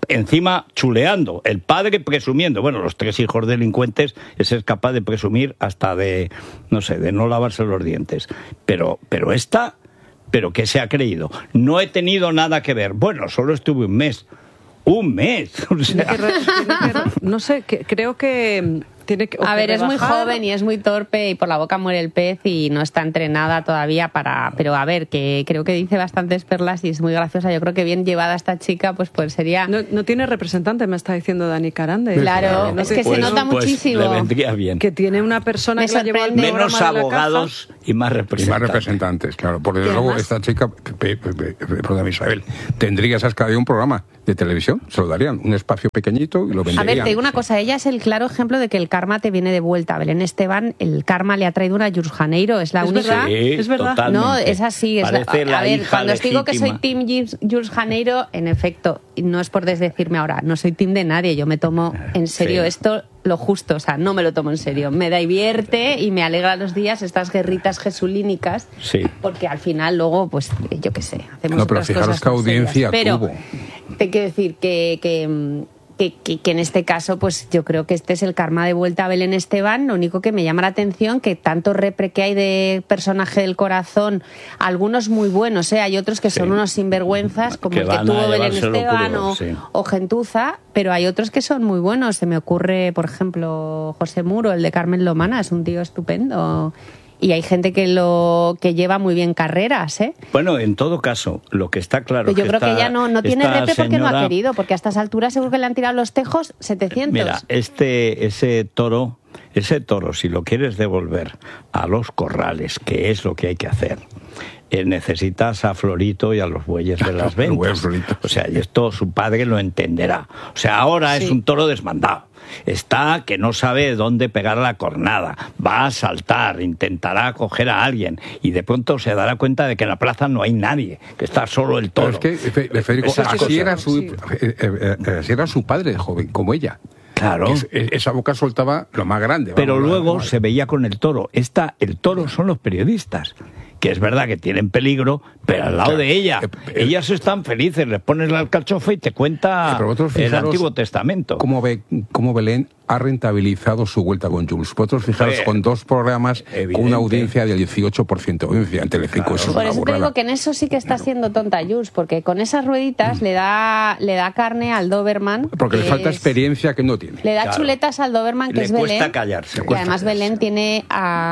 encima chuleando, el padre presumiendo. Bueno, los tres hijos delincuentes, ese es capaz de presumir hasta de, no sé, de no lavarse los dientes. Pero, pero esta, ¿pero qué se ha creído? No he tenido nada que ver. Bueno, solo estuve un mes. Un mes. O sea. Tiene que re- tiene que re- no sé, que, creo que tiene que... o A que ver, es muy rebajar. joven y es muy torpe y por la boca muere el pez y no está entrenada todavía para... Pero a ver, que creo que dice bastantes perlas y es muy graciosa. Yo creo que bien llevada esta chica, pues pues sería... No, no tiene representante, me está diciendo Dani Carande. Claro, No es te- que se Pues- nota pues muchísimo. le vendría bien. Que tiene una persona Me que la lleva al sorprende. Menos programa de la abogados y más Y representantes. más representantes, claro. Por Y luego, además- esta chica, pe- pe- pe- perdón, Isabel, tendría esas cada día un programa de televisión, se lo darían, un espacio pequeñito y lo A venderían. ver, te digo una cosa, ella es el claro ejemplo de que el karma te viene de vuelta. Belén Esteban, el karma le ha traído una Jules Janeiro, es la Es única... verdad, Sí, es verdad. totalmente. No, es así. Es la- Parece la a ver, hija cuando os digo que soy legítima. Team Jules- Jules Janeiro, en efecto, y no es por desdecirme ahora, no soy Team de nadie, yo me tomo en serio Sí. esto lo justo, o sea, no me lo tomo en serio. Me divierte y me alegra los días estas guerritas jesulínicas, Sí. porque al final luego, pues, yo qué sé, hacemos No, pero otras fijaros cosas qué más audiencia serias. Pero tuvo. te quiero decir que... que mm, Que, que, que en este caso, pues yo creo que este es el karma de vuelta a Belén Esteban. Lo único que me llama la atención que tanto repre que hay de personaje del corazón, algunos muy buenos, ¿eh? Hay otros que son Sí. unos sinvergüenzas, como Que el que van a tuvo Belén llevárselo Esteban crudo, o, sí. o Gentuza, pero hay otros que son muy buenos. Se me ocurre, por ejemplo, José Muro, el de Carmen Lomana, es un tío estupendo. Y hay gente que lo que lleva muy bien carreras, ¿eh? Bueno, en todo caso, lo que está claro Pero yo que creo que esta- ella no, no tiene esta repre porque no ha señora- querido, porque a estas alturas seguro que le han tirado los tejos setecientos. Mira, este, ese toro, ese toro, si lo quieres devolver a los corrales, que es lo que hay que hacer, eh, necesitas a Florito y a los bueyes de las Los bueyes ventas. Florito. O sea, y esto su padre lo entenderá. O sea, ahora Sí. es un toro desmandado. Está que no sabe dónde pegar la cornada, va a saltar, intentará coger a alguien y de pronto se dará cuenta de que en la plaza no hay nadie, que está solo el Pero toro. es que, Fe- Federico, Esas así cosas. era, su, Sí. eh, eh, eh, así era su padre de joven, como ella. Claro. Que es- eh, esa boca soltaba lo más grande. Pero vamos, luego vamos. se veía con el toro. Esta, el toro son los periodistas, que es verdad que tienen peligro, pero al lado Claro. de ella, Eh, eh, ellas están felices, les pones la alcachofa y te cuenta Eh, pero vosotros el fijaros Antiguo Testamento. Cómo, ve, cómo Belén ha rentabilizado su vuelta con Jules. Vosotros fijaros Eh, con dos programas con evidente. una audiencia del dieciocho por ciento de audiencia en Telecinco. Claro. Eso es Por una eso te burrada. digo que en eso sí que está siendo tonta Jules, porque con esas rueditas le da le da carne al Doberman. Porque le que falta es- experiencia que no tiene. Le da Claro. chuletas al Doberman, que Le es cuesta Belén. callarse, Y cuesta además callarse. Belén tiene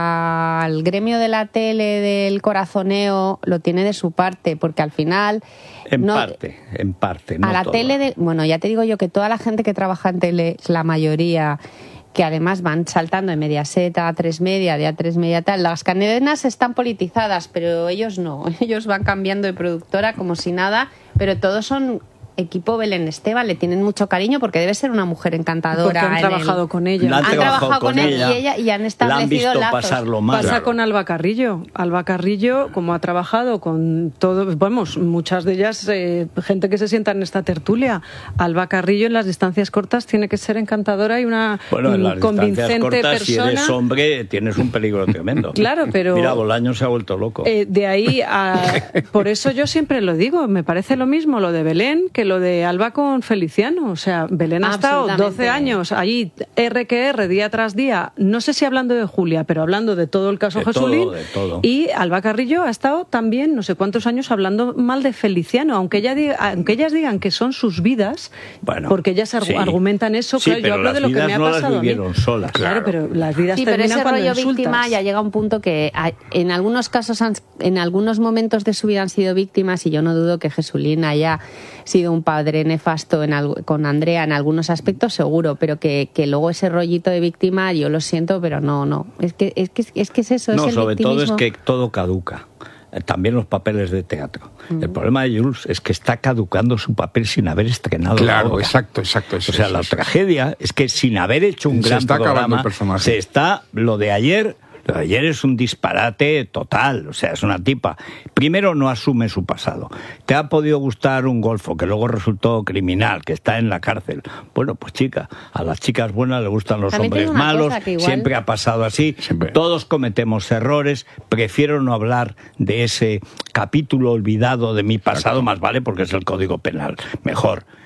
al gremio de la tele del corazoneo, lo tiene de su parte, porque al final... En no- parte, en parte. No a la todo. tele, de, bueno, ya te digo yo que toda la gente que trabaja en tele, la mayoría, que además van saltando de Mediaset a A tres Media, de A tres Media tal, las cadenas están politizadas, pero ellos no, ellos van cambiando de productora como si nada, pero todos son equipo Belén Esteban, le tienen mucho cariño porque debe ser una mujer encantadora. Porque han en trabajado el- con ella. La Han trabajado con él y ella y han la han establecido visto lazos. pasarlo mal. Pasa Claro. con Alba Carrillo. Alba Carrillo, como ha trabajado con todo, vamos, muchas de ellas, eh, gente que se sienta en esta tertulia. Alba Carrillo en las distancias cortas tiene que ser encantadora y una Bueno, en mm, las distancias convincente cortas, si persona. eres hombre, tienes un peligro tremendo. Claro, pero- Mira, Bolaño se ha vuelto loco. Eh, de ahí a... Por eso yo siempre lo digo, me parece lo mismo lo de Belén que lo de Alba con Feliciano. O sea, Belén ha estado Absolutamente. doce años allí, R que R, día tras día, no sé si hablando de Julia, pero hablando de todo el caso De Jesulín. todo, de todo. Y Alba Carrillo ha estado también no sé cuántos años hablando mal de Feliciano, aunque, ella diga- aunque ellas digan que son sus vidas, Bueno, porque ellas argu- sí. argumentan eso, Sí, claro, yo pero hablo las de lo que vidas me ha no las pasado a mí. vivieron solas. Claro, pero las vidas Sí, pero terminan ese cuando rollo insultas. víctima ya llega a un punto que hay- en algunos casos, han- en algunos momentos de su vida han sido víctimas y yo no dudo que Jesulín haya sido un padre nefasto en algo- con Andrea en algunos aspectos, seguro, pero que, que luego ese rollito de víctima, yo lo siento, pero no, no. Es que es, que, es, que es eso, No, es el sobre todo es victimismo. que todo caduca. Eh, También los papeles de teatro. El problema de Jules es que está caducando su papel sin haber estrenado la Claro, obra. exacto, exacto. eso, O sea, eso, la eso. tragedia es que sin haber hecho un Se gran está acabando programa, el personaje. se está lo de ayer. Lo de ayer es un disparate total, o sea, es una tipa. Primero, no asume su pasado. Te ha podido gustar un golfo que luego resultó criminal, que está en la cárcel. Bueno, pues chica, a las chicas buenas le gustan los También te hombres digo una malos, cosa, que igual- siempre ha pasado así. Siempre. Todos cometemos errores. Prefiero no hablar de ese capítulo olvidado de mi pasado, más vale porque es el Código Penal. Mejor.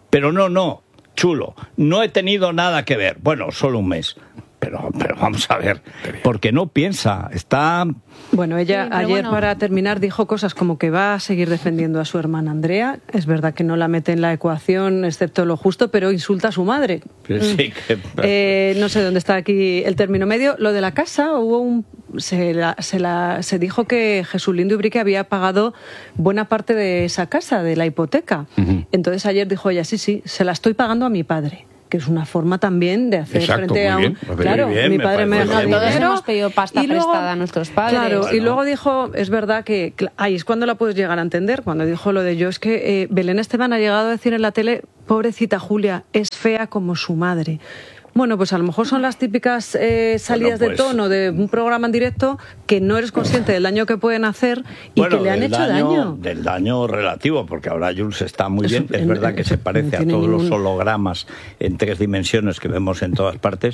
Pero no, no, chulo, no he tenido nada que ver. Bueno, solo un mes. Pero, pero vamos a ver, porque no piensa, está... Bueno, ella Sí, pero ayer, bueno. para terminar, dijo cosas como que va a seguir defendiendo a su hermana Andrea. Es verdad que no la mete en la ecuación, excepto lo justo, pero insulta a su madre. Sí, que... Eh, no sé dónde está aquí el término medio. Lo de la casa, hubo un... Se, la- se, la- se dijo que Jesús Lindo Ubrique había pagado buena parte de esa casa, de la hipoteca. Entonces ayer dijo ella, sí, sí, se la estoy pagando a mi padre. Que es una forma también de hacer Exacto, frente muy a un... bien, me parece Claro, muy bien, mi me padre me parece deja muy bien. Todos dinero. hemos pedido pasta Y luego- prestada a nuestros padres. Claro, y Bueno. luego dijo, es verdad que, cl- ahí es cuando la puedes llegar a entender, cuando dijo lo de yo, es que eh, Belén Esteban ha llegado a decir en la tele, pobrecita Julia, es fea como su madre. Bueno, pues a lo mejor son las típicas eh, salidas Bueno, pues- de tono de un programa en directo que no eres consciente del daño que pueden hacer y Bueno, que le han del hecho daño. Del daño relativo, porque ahora Jules está muy Eso, bien. Es en- verdad que en- se no parece a tiene todos los ningún- hologramas en tres dimensiones que vemos en todas partes.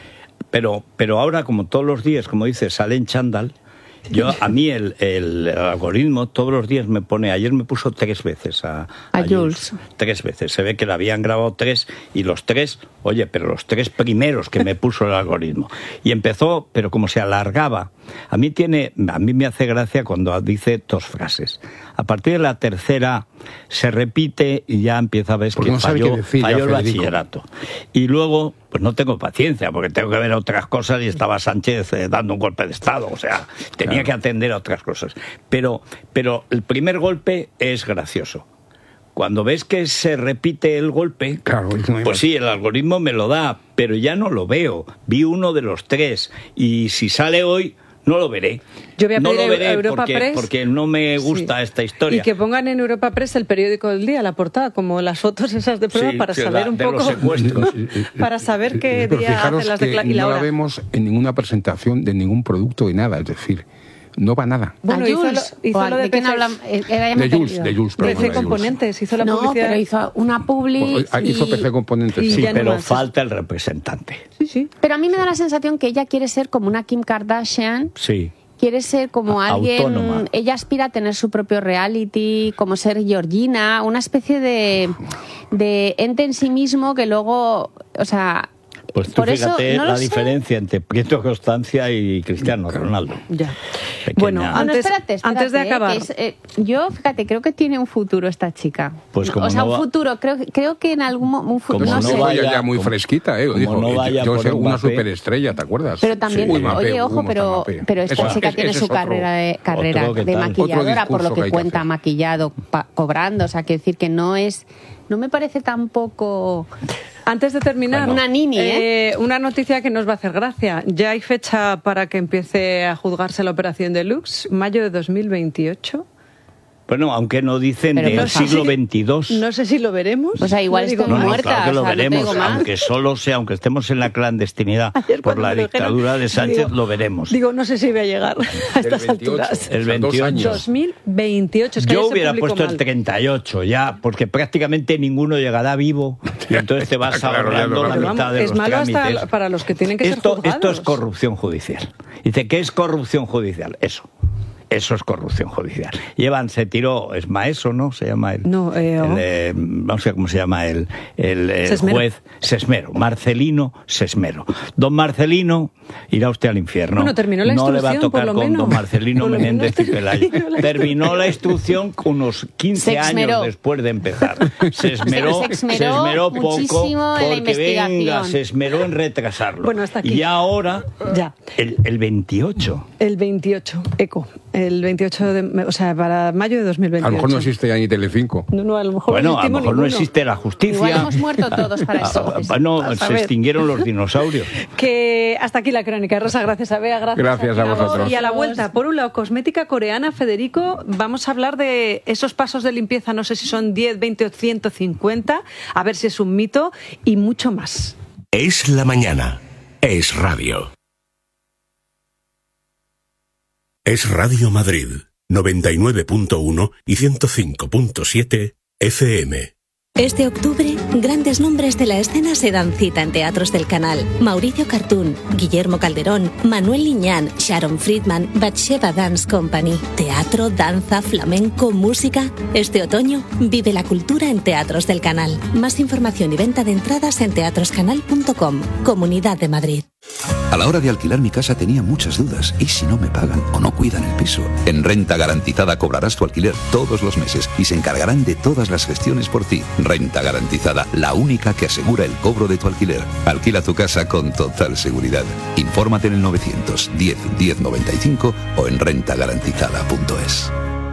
Pero, pero ahora, como todos los días, como dice, sale en chándal. Yo, a mí el, el algoritmo todos los días me pone, ayer me puso tres veces a, A Jules. Tres veces. Se ve que le habían grabado tres y los tres, oye, pero los tres primeros que me puso el algoritmo. Y empezó, pero como se alargaba. A mí tiene, a mí me hace gracia cuando dice dos frases. A partir de la tercera se repite y ya empieza a ver Porque que no sabe falló, qué decir ya, falló el Federico. bachillerato. Y luego, pues no tengo paciencia, porque tengo que ver otras cosas y estaba Sánchez eh, dando un golpe de Estado. O sea, tenía que atender a otras cosas. Pero, pero el primer golpe es gracioso. Cuando ves que se repite el golpe, Claro, es muy pues mal. sí, el algoritmo me lo da, pero ya no lo veo. Vi uno de los tres y si sale hoy, no lo veré. Yo voy a no pedir lo a veré Europa porque, Press. porque no me gusta Sí. esta historia. Y que pongan en Europa Press el periódico del día, la portada, como las fotos esas de prueba, Sí, para sí, saber la- un de poco... los secuestros. para saber qué Pero día fijaros hacen las que declaraciones. Y la no la hora. vemos en ninguna presentación de ningún producto de nada, es decir, no va nada. Bueno, ¿A hizo lo, Jules? hizo ¿O lo de, ¿De quién P C hablan? Eh, era ya me he De Jules, perdido. de Jules, P C perdona, de Jules. Componentes, hizo la No, publicidad. pero hizo una publi Pues, ah, hizo y- P C Componentes. y Sí, ya no pero más. falta el representante. Sí, sí. Pero a mí me da la sensación que ella quiere ser como una Kim Kardashian. Sí. Quiere ser como A- alguien, autónoma. ella aspira a tener su propio reality, como ser Georgina, una especie de, de ente en sí mismo que luego, o sea, Pues tú por eso, fíjate no lo la sé. diferencia entre Prieto Constancia y Cristiano Ronaldo. Ya. Pequeña. Bueno, Bueno, Antes- espérate, espérate, antes de eh, acabar. que es, eh, yo, fíjate, creo que tiene un futuro esta chica. Pues como o sea, no un va- futuro, creo, creo que en algún mo- un futuro, Como no, no sé. vaya- Ella ya muy como- fresquita, ¿eh? como Dijo, no eh, vaya yo por soy una Mbappé. superestrella, ¿te acuerdas? Pero también, Uy, Mbappé, oye, ojo, ¿cómo está pero, Mbappé? pero esta Eso- chica ese- tiene ese su es otro- carrera de, carrera otro que de tal. maquilladora, por discurso lo que que, hay que cuenta, hacer. maquillado, pa- cobrando. O sea, quiero decir que no es, no me parece tampoco... Antes de terminar, Una nini, ¿eh? eh, una noticia que nos va a hacer gracia. Ya hay fecha para que empiece a juzgarse la operación Deluxe, mayo de dos mil veintiocho. Bueno, aunque no dicen Pero del no sé siglo si- veintidós. No sé si lo veremos. O sea, igual No digo estoy No, no, más. muerta, claro que lo o sea, no te veremos, digo más. aunque solo sea, aunque estemos en la clandestinidad Ayer por cuando la me lo dijeron, dictadura de Sánchez, digo- lo veremos. Digo, no sé si voy a llegar a estas veintiocho. alturas. El O sea, dos veintiocho. años. dos mil veintiocho. Es que Yo ayer se hubiera publicó puesto mal. el treinta y ocho ya, porque prácticamente ninguno llegará vivo y entonces te vas Claro, ya lo ahorrando la vamos. Pero mitad vamos, de es los malo hasta trámites. para los que tienen que ser esto, juzgados. esto es corrupción judicial. Dice, ¿qué es corrupción judicial? Eso. Eso es corrupción judicial. Llevan, se tiró, es Maeso, ¿no? Se llama el, No, eh, el, oh. eh, no sé cómo se llama el, el, el Sesmero. juez Sesmero, Marcelino Sesmero. Don Marcelino irá usted al infierno. Bueno, terminó la no le va a instrucción, por tocar lo con menos. don Marcelino Por lo Menéndez y menos Pelayo. terminó la Terminó la instrucción unos quince Se esmeró. años después de empezar. Se esmeró, Se- se esmeró poco muchísimo en la porque venga, investigación. se esmeró en retrasarlo. Bueno, hasta aquí. Y ahora, Ya. el, el veintiocho. El veintiocho, eco. El veintiocho de... O sea, para mayo de dos mil A veintiocho. lo mejor no existe ya ni Telecinco. No, no, a lo mejor Bueno, no a lo existimos mejor no ninguno. existe la justicia. Igual hemos muerto todos para Ah, eso. Bueno, A se saber. extinguieron los dinosaurios. Que hasta aquí la crónica. Rosa, gracias a Bea, gracias, Gracias ti, a vosotros. Y a la vuelta, por un lado, cosmética coreana, Federico, vamos a hablar de esos pasos de limpieza, no sé si son diez, veinte o ciento cincuenta, a ver si es un mito, y mucho más. Es la mañana. Es radio. Es Radio Madrid, noventa y nueve punto uno y ciento cinco punto siete F M. Este octubre, grandes nombres de la escena se dan cita en teatros del canal. Mauricio Cartún, Guillermo Calderón, Manuel Liñán, Sharon Friedman, Batsheva Dance Company. Teatro, danza, flamenco, música. Este otoño, vive la cultura en teatros del canal. Más información y venta de entradas en teatroscanal punto com. Comunidad de Madrid. A la hora de alquilar mi casa tenía muchas dudas. ¿Y si no me pagan o no cuidan el piso? En Renta Garantizada cobrarás tu alquiler todos los meses y se encargarán de todas las gestiones por ti. Renta Garantizada, la única que asegura el cobro de tu alquiler. Alquila tu casa con total seguridad. Infórmate en el novecientos diez diez noventa y cinco o en renta garantizada punto es.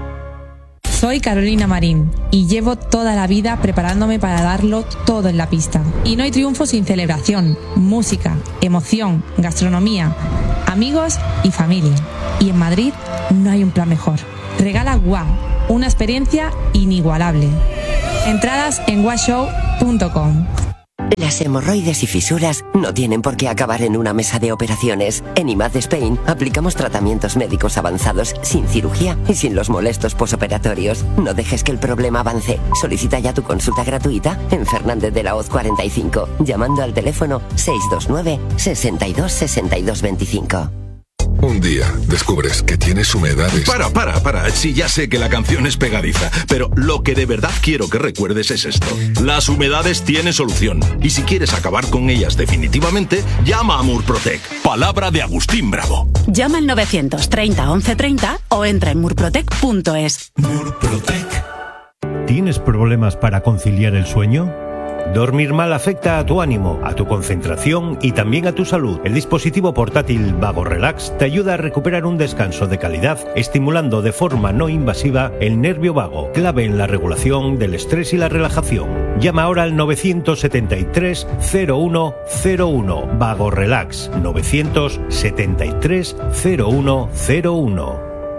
Soy Carolina Marín y llevo toda la vida preparándome para darlo todo en la pista. Y no hay triunfo sin celebración, música, emoción, gastronomía, amigos y familia. Y en Madrid no hay un plan mejor. Regala Wow, una experiencia inigualable. Entradas en wow show punto com. Las hemorroides y fisuras no tienen por qué acabar en una mesa de operaciones. En I M A D Spain aplicamos tratamientos médicos avanzados sin cirugía y sin los molestos posoperatorios. No dejes que el problema avance. Solicita ya tu consulta gratuita en Fernández de la Hoz cuarenta y cinco, llamando al teléfono seis dos nueve, sesenta y dos, sesenta y dos veinticinco. Un día descubres que tienes humedades. Para, para, para. Sí, ya sé que la canción es pegadiza, pero lo que de verdad quiero que recuerdes es esto. Las humedades tienen solución. Y si quieres acabar con ellas definitivamente, llama a Murprotec. Palabra de Agustín Bravo. Llama al novecientos treinta, once treinta o entra en murprotec punto es. Murprotec. ¿Tienes problemas para conciliar el sueño? Dormir mal afecta a tu ánimo, a tu concentración y también a tu salud. El dispositivo portátil Vago Relax te ayuda a recuperar un descanso de calidad, estimulando de forma no invasiva el nervio vago, clave en la regulación del estrés y la relajación. Llama ahora al novecientos setenta y tres, cero uno cero uno. Vago Relax, novecientos setenta y tres, cero uno cero uno.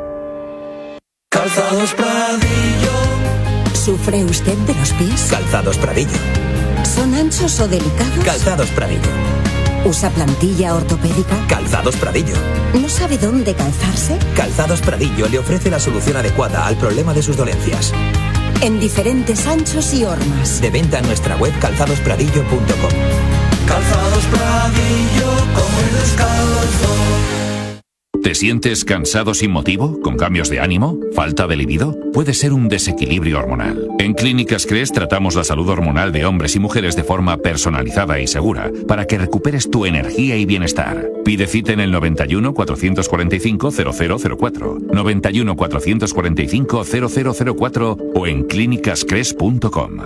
Calzados Pradillo. ¿Sufre usted de los pies? Calzados Pradillo. ¿Son anchos o delicados? Calzados Pradillo. ¿Usa plantilla ortopédica? Calzados Pradillo. ¿No sabe dónde calzarse? Calzados Pradillo le ofrece la solución adecuada al problema de sus dolencias. En diferentes anchos y hormas. De venta en nuestra web calzados pradillo punto com. Calzados Pradillo, como el descalzo. ¿Te sientes cansado sin motivo? ¿Con cambios de ánimo? ¿Falta de libido? Puede ser un desequilibrio hormonal. En Clínicas Cres tratamos la salud hormonal de hombres y mujeres de forma personalizada y segura para que recuperes tu energía y bienestar. Pide cita en el noventa y uno, cuatrocientos cuarenta y cinco, cero cero cero cuatro, noventa y uno, cuatrocientos cuarenta y cinco, cero cero cero cuatro o en clínicas cres punto com.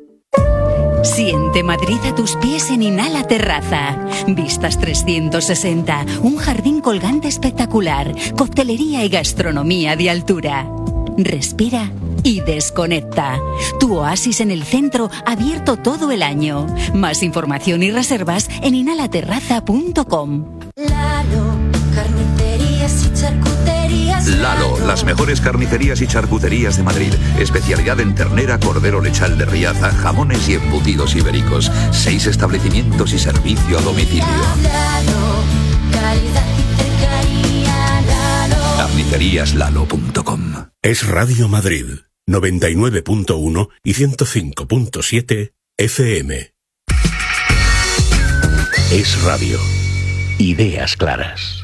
Siente Madrid a tus pies en Inhala Terraza. Vistas trescientos sesenta, un jardín colgante espectacular, coctelería y gastronomía de altura. Respira y desconecta. Tu oasis en el centro, abierto todo el año. Más información y reservas en inhala terraza punto com. Lalo, carnicerías y charcuterías. Lalo, las mejores carnicerías y charcuterías de Madrid. Especialidad en ternera, cordero lechal de Riaza, jamones y embutidos ibéricos. Seis establecimientos y servicio a domicilio. Lalo, calidad y cercanía. Lalo. carnicerías lalo punto com. Es Radio Madrid, noventa y nueve punto uno y ciento cinco punto siete F M. Es radio. Ideas claras.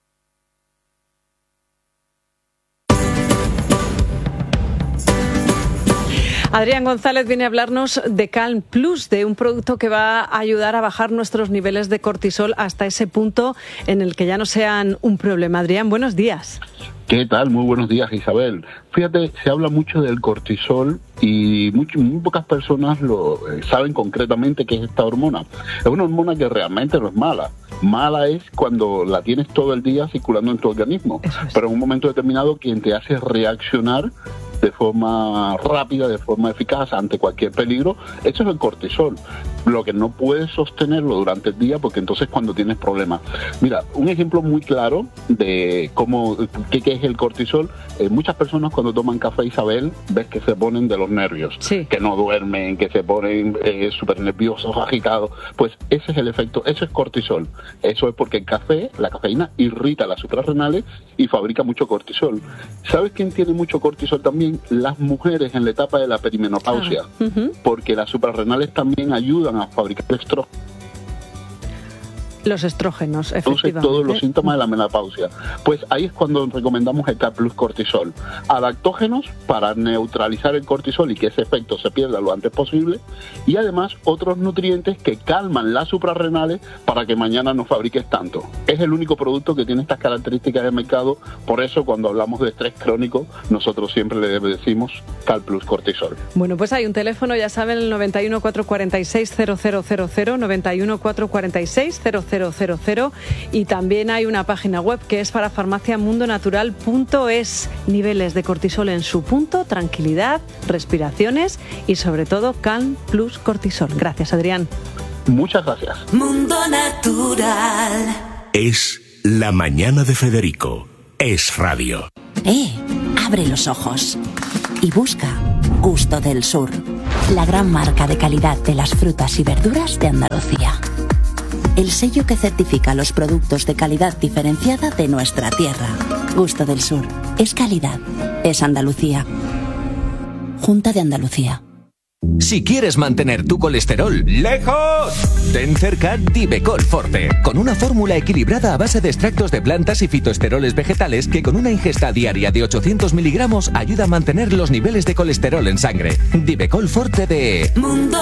Adrián González viene a hablarnos de Calm Plus, de un producto que va a ayudar a bajar nuestros niveles de cortisol hasta ese punto en el que ya no sean un problema. Adrián, buenos días. ¿Qué tal? Muy buenos días, Isabel. Fíjate, se habla mucho del cortisol y mucho, muy pocas personas lo eh, saben concretamente qué es esta hormona. Es una hormona que realmente no es mala. Mala es cuando la tienes todo el día circulando en tu organismo. Es. Pero en un momento determinado quien te hace reaccionar de forma rápida, de forma eficaz ante cualquier peligro, eso es el cortisol. Lo que no puedes sostenerlo durante el día porque entonces cuando tienes problemas. Mira, un ejemplo muy claro de cómo, qué, qué es el cortisol. Eh, muchas personas cuando toman café, Isabel, ves que se ponen de los nervios, sí. Que no duermen, que se ponen eh, súper nerviosos, agitados. Pues ese es el efecto, eso es cortisol. Eso es porque el café, la cafeína, irrita las suprarrenales y fabrica mucho cortisol. ¿Sabes quién tiene mucho cortisol también? también las mujeres en la etapa de la perimenopausia, Ah, ujú. porque las suprarrenales también ayudan a fabricar estrógenos. Los estrógenos, Entonces, efectivamente. todos los síntomas de la menopausia. Pues ahí es cuando recomendamos el K plus cortisol. Adaptógenos para neutralizar el cortisol y que ese efecto se pierda lo antes posible. Y además otros nutrientes que calman las suprarrenales para que mañana no fabriques tanto. Es el único producto que tiene estas características de mercado. Por eso cuando hablamos de estrés crónico, nosotros siempre le decimos K plus cortisol. Bueno, pues hay un teléfono, ya saben, el noventa y uno, cuatrocientos cuarenta y seis, cero cero cero cero, noventa y uno, cuatrocientos cuarenta y seis, cero cero cero cero, y también hay una página web que es para farmacia mundo natural punto es. Niveles de cortisol en su punto, tranquilidad, respiraciones y sobre todo Calm Plus Cortisol. Gracias, Adrián. Muchas gracias. Mundo Natural. Es La Mañana de Federico. Es radio. ¡Eh! Abre los ojos y busca Gusto del Sur, la gran marca de calidad de las frutas y verduras de Andalucía. El sello que certifica los productos de calidad diferenciada de nuestra tierra. Gusto del Sur. Es calidad. Es Andalucía. Junta de Andalucía. Si quieres mantener tu colesterol lejos, ten cerca Divecol Forte, con una fórmula equilibrada a base de extractos de plantas y fitoesteroles vegetales que con una ingesta diaria de ochocientos miligramos ayuda a mantener los niveles de colesterol en sangre. Divecol Forte de Mundo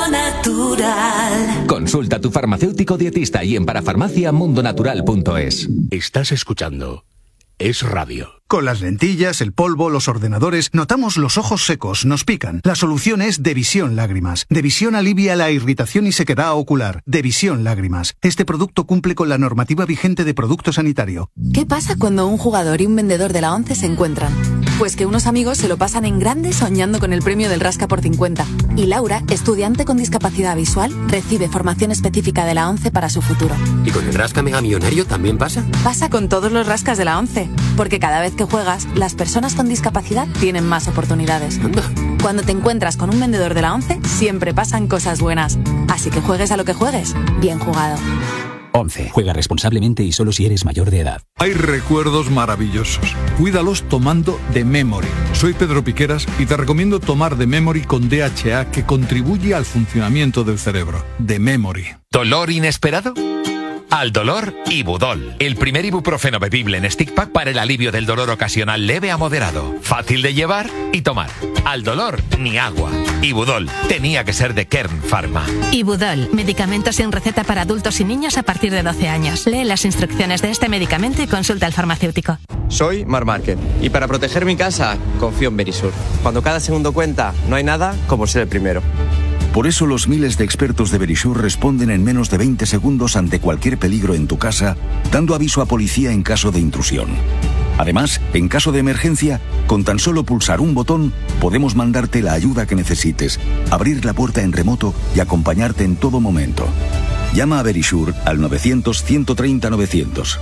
Natural. Consulta a tu farmacéutico dietista y en parafarmacia mundo natural punto es. Estás escuchando Es radio. Con las lentillas, el polvo, los ordenadores, notamos los ojos secos, nos pican. La solución es Devisión Lágrimas. Devisión alivia la irritación y sequedad ocular. Devisión Lágrimas. Este producto cumple con la normativa vigente de producto sanitario. ¿Qué pasa cuando un jugador y un vendedor de la ONCE se encuentran? Pues que unos amigos se lo pasan en grande soñando con el premio del Rasca por cincuenta. Y Laura, estudiante con discapacidad visual, recibe formación específica de la ONCE para su futuro. ¿Y con el Rasca Mega Millonario también pasa? Pasa con todos los rascas de la ONCE, porque cada vez que juegas, las personas con discapacidad tienen más oportunidades. Anda. Cuando te encuentras con un vendedor de la ONCE, siempre pasan cosas buenas. Así que juegues a lo que juegues, bien jugado. once. Juega responsablemente y solo si eres mayor de edad. Hay recuerdos maravillosos. Cuídalos tomando The Memory. Soy Pedro Piqueras y te recomiendo tomar The Memory con D H A, que contribuye al funcionamiento del cerebro. The Memory. ¿Dolor inesperado? Al dolor, Ibudol, el primer ibuprofeno bebible en stick pack para el alivio del dolor ocasional leve a moderado, fácil de llevar y tomar. Al dolor, ni agua. Ibudol, tenía que ser de Kern Pharma. Ibudol, medicamento sin receta para adultos y niños a partir de doce años. Lee las instrucciones de este medicamento y consulta al farmacéutico. Soy Mar Márquez y para proteger mi casa confío en Verisur. Cuando cada segundo cuenta, no hay nada como ser el primero. Por eso los miles de expertos de Verisur responden en menos de veinte segundos ante cualquier peligro en tu casa, dando aviso a policía en caso de intrusión. Además, en caso de emergencia, con tan solo pulsar un botón, podemos mandarte la ayuda que necesites, abrir la puerta en remoto y acompañarte en todo momento. Llama a Verisur al novecientos, ciento treinta, novecientos.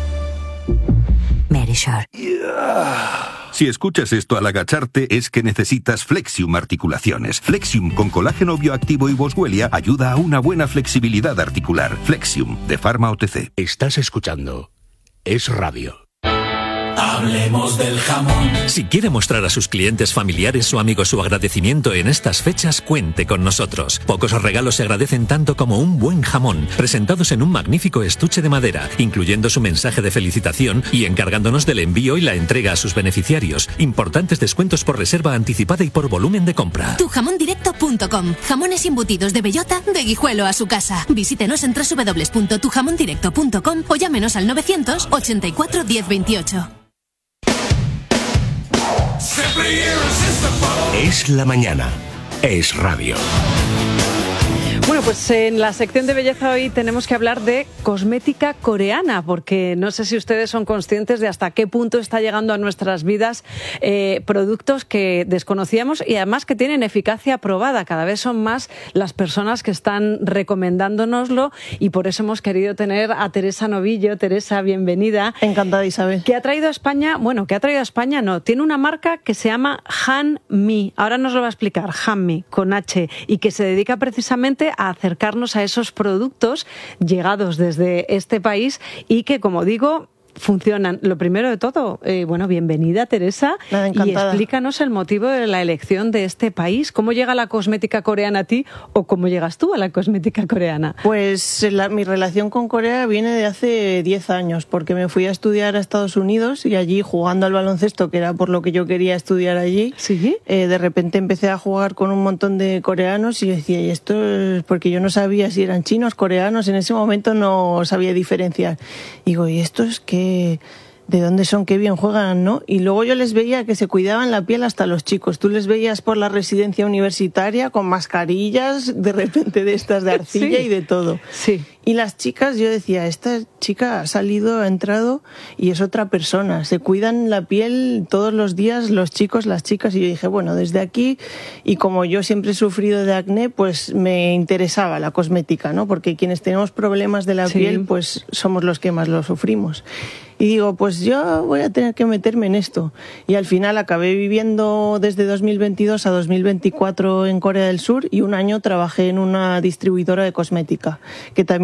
Verisur. Si escuchas esto al agacharte es que necesitas Flexium Articulaciones. Flexium con colágeno bioactivo y boswellia ayuda a una buena flexibilidad articular. Flexium, de Pharma O T C. Estás escuchando Es radio. Hablemos del jamón. Si quiere mostrar a sus clientes familiares o amigos su agradecimiento en estas fechas, cuente con nosotros. Pocos regalos se agradecen tanto como un buen jamón, presentados en un magnífico estuche de madera, incluyendo su mensaje de felicitación y encargándonos del envío y la entrega a sus beneficiarios. Importantes descuentos por reserva anticipada y por volumen de compra. tu jamón directo punto com. Jamones embutidos de bellota de Guijuelo a su casa. Visítenos en doble u doble u doble u punto tu jamón directo punto com o llámenos al novecientos ochenta y cuatro diez veintiocho. Es la mañana. Es radio. Bueno, pues en la sección de belleza hoy tenemos que hablar de cosmética coreana, porque no sé si ustedes son conscientes de hasta qué punto está llegando a nuestras vidas eh, productos que desconocíamos y además que tienen eficacia probada. Cada vez son más las personas que están recomendándonoslo y por eso hemos querido tener a Teresa Novillo. Teresa, bienvenida. Encantada, Isabel. ¿Qué ha traído a España? Bueno, ¿qué ha traído a España? No, tiene una marca que se llama Hanmi. Ahora nos lo va a explicar, Hanmi, con H, y que se dedica precisamente a acercarnos a esos productos llegados desde este país y que, como digo, funcionan. Lo primero de todo, eh, bueno, bienvenida Teresa. Nada, y explícanos el motivo de la elección de este país. ¿Cómo llega la cosmética coreana a ti o cómo llegas tú a la cosmética coreana? Pues la, mi relación con Corea viene de hace diez años, porque me fui a estudiar a Estados Unidos y allí, jugando al baloncesto, que era por lo que yo quería estudiar allí, ¿sí? eh, de repente empecé a jugar con un montón de coreanos y decía, y esto es porque yo no sabía si eran chinos, coreanos, en ese momento no sabía diferenciar. Y digo, ¿y esto es que de dónde son, qué bien juegan, ¿no? Y luego yo les veía que se cuidaban la piel hasta los chicos. Tú les veías por la residencia universitaria con mascarillas, de repente de estas de arcilla sí. y de todo. Sí. Y las chicas, yo decía, esta chica ha salido, ha entrado y es otra persona. Se cuidan la piel todos los días los chicos, las chicas. Y yo dije, bueno, desde aquí, y como yo siempre he sufrido de acné, pues me interesaba la cosmética, ¿no? Porque quienes tenemos problemas de la sí. piel, pues somos los que más lo sufrimos. Y digo, pues yo voy a tener que meterme en esto. Y al final acabé viviendo desde dos mil veintidós a dos mil veinticuatro en Corea del Sur y un año trabajé en una distribuidora de cosmética, que también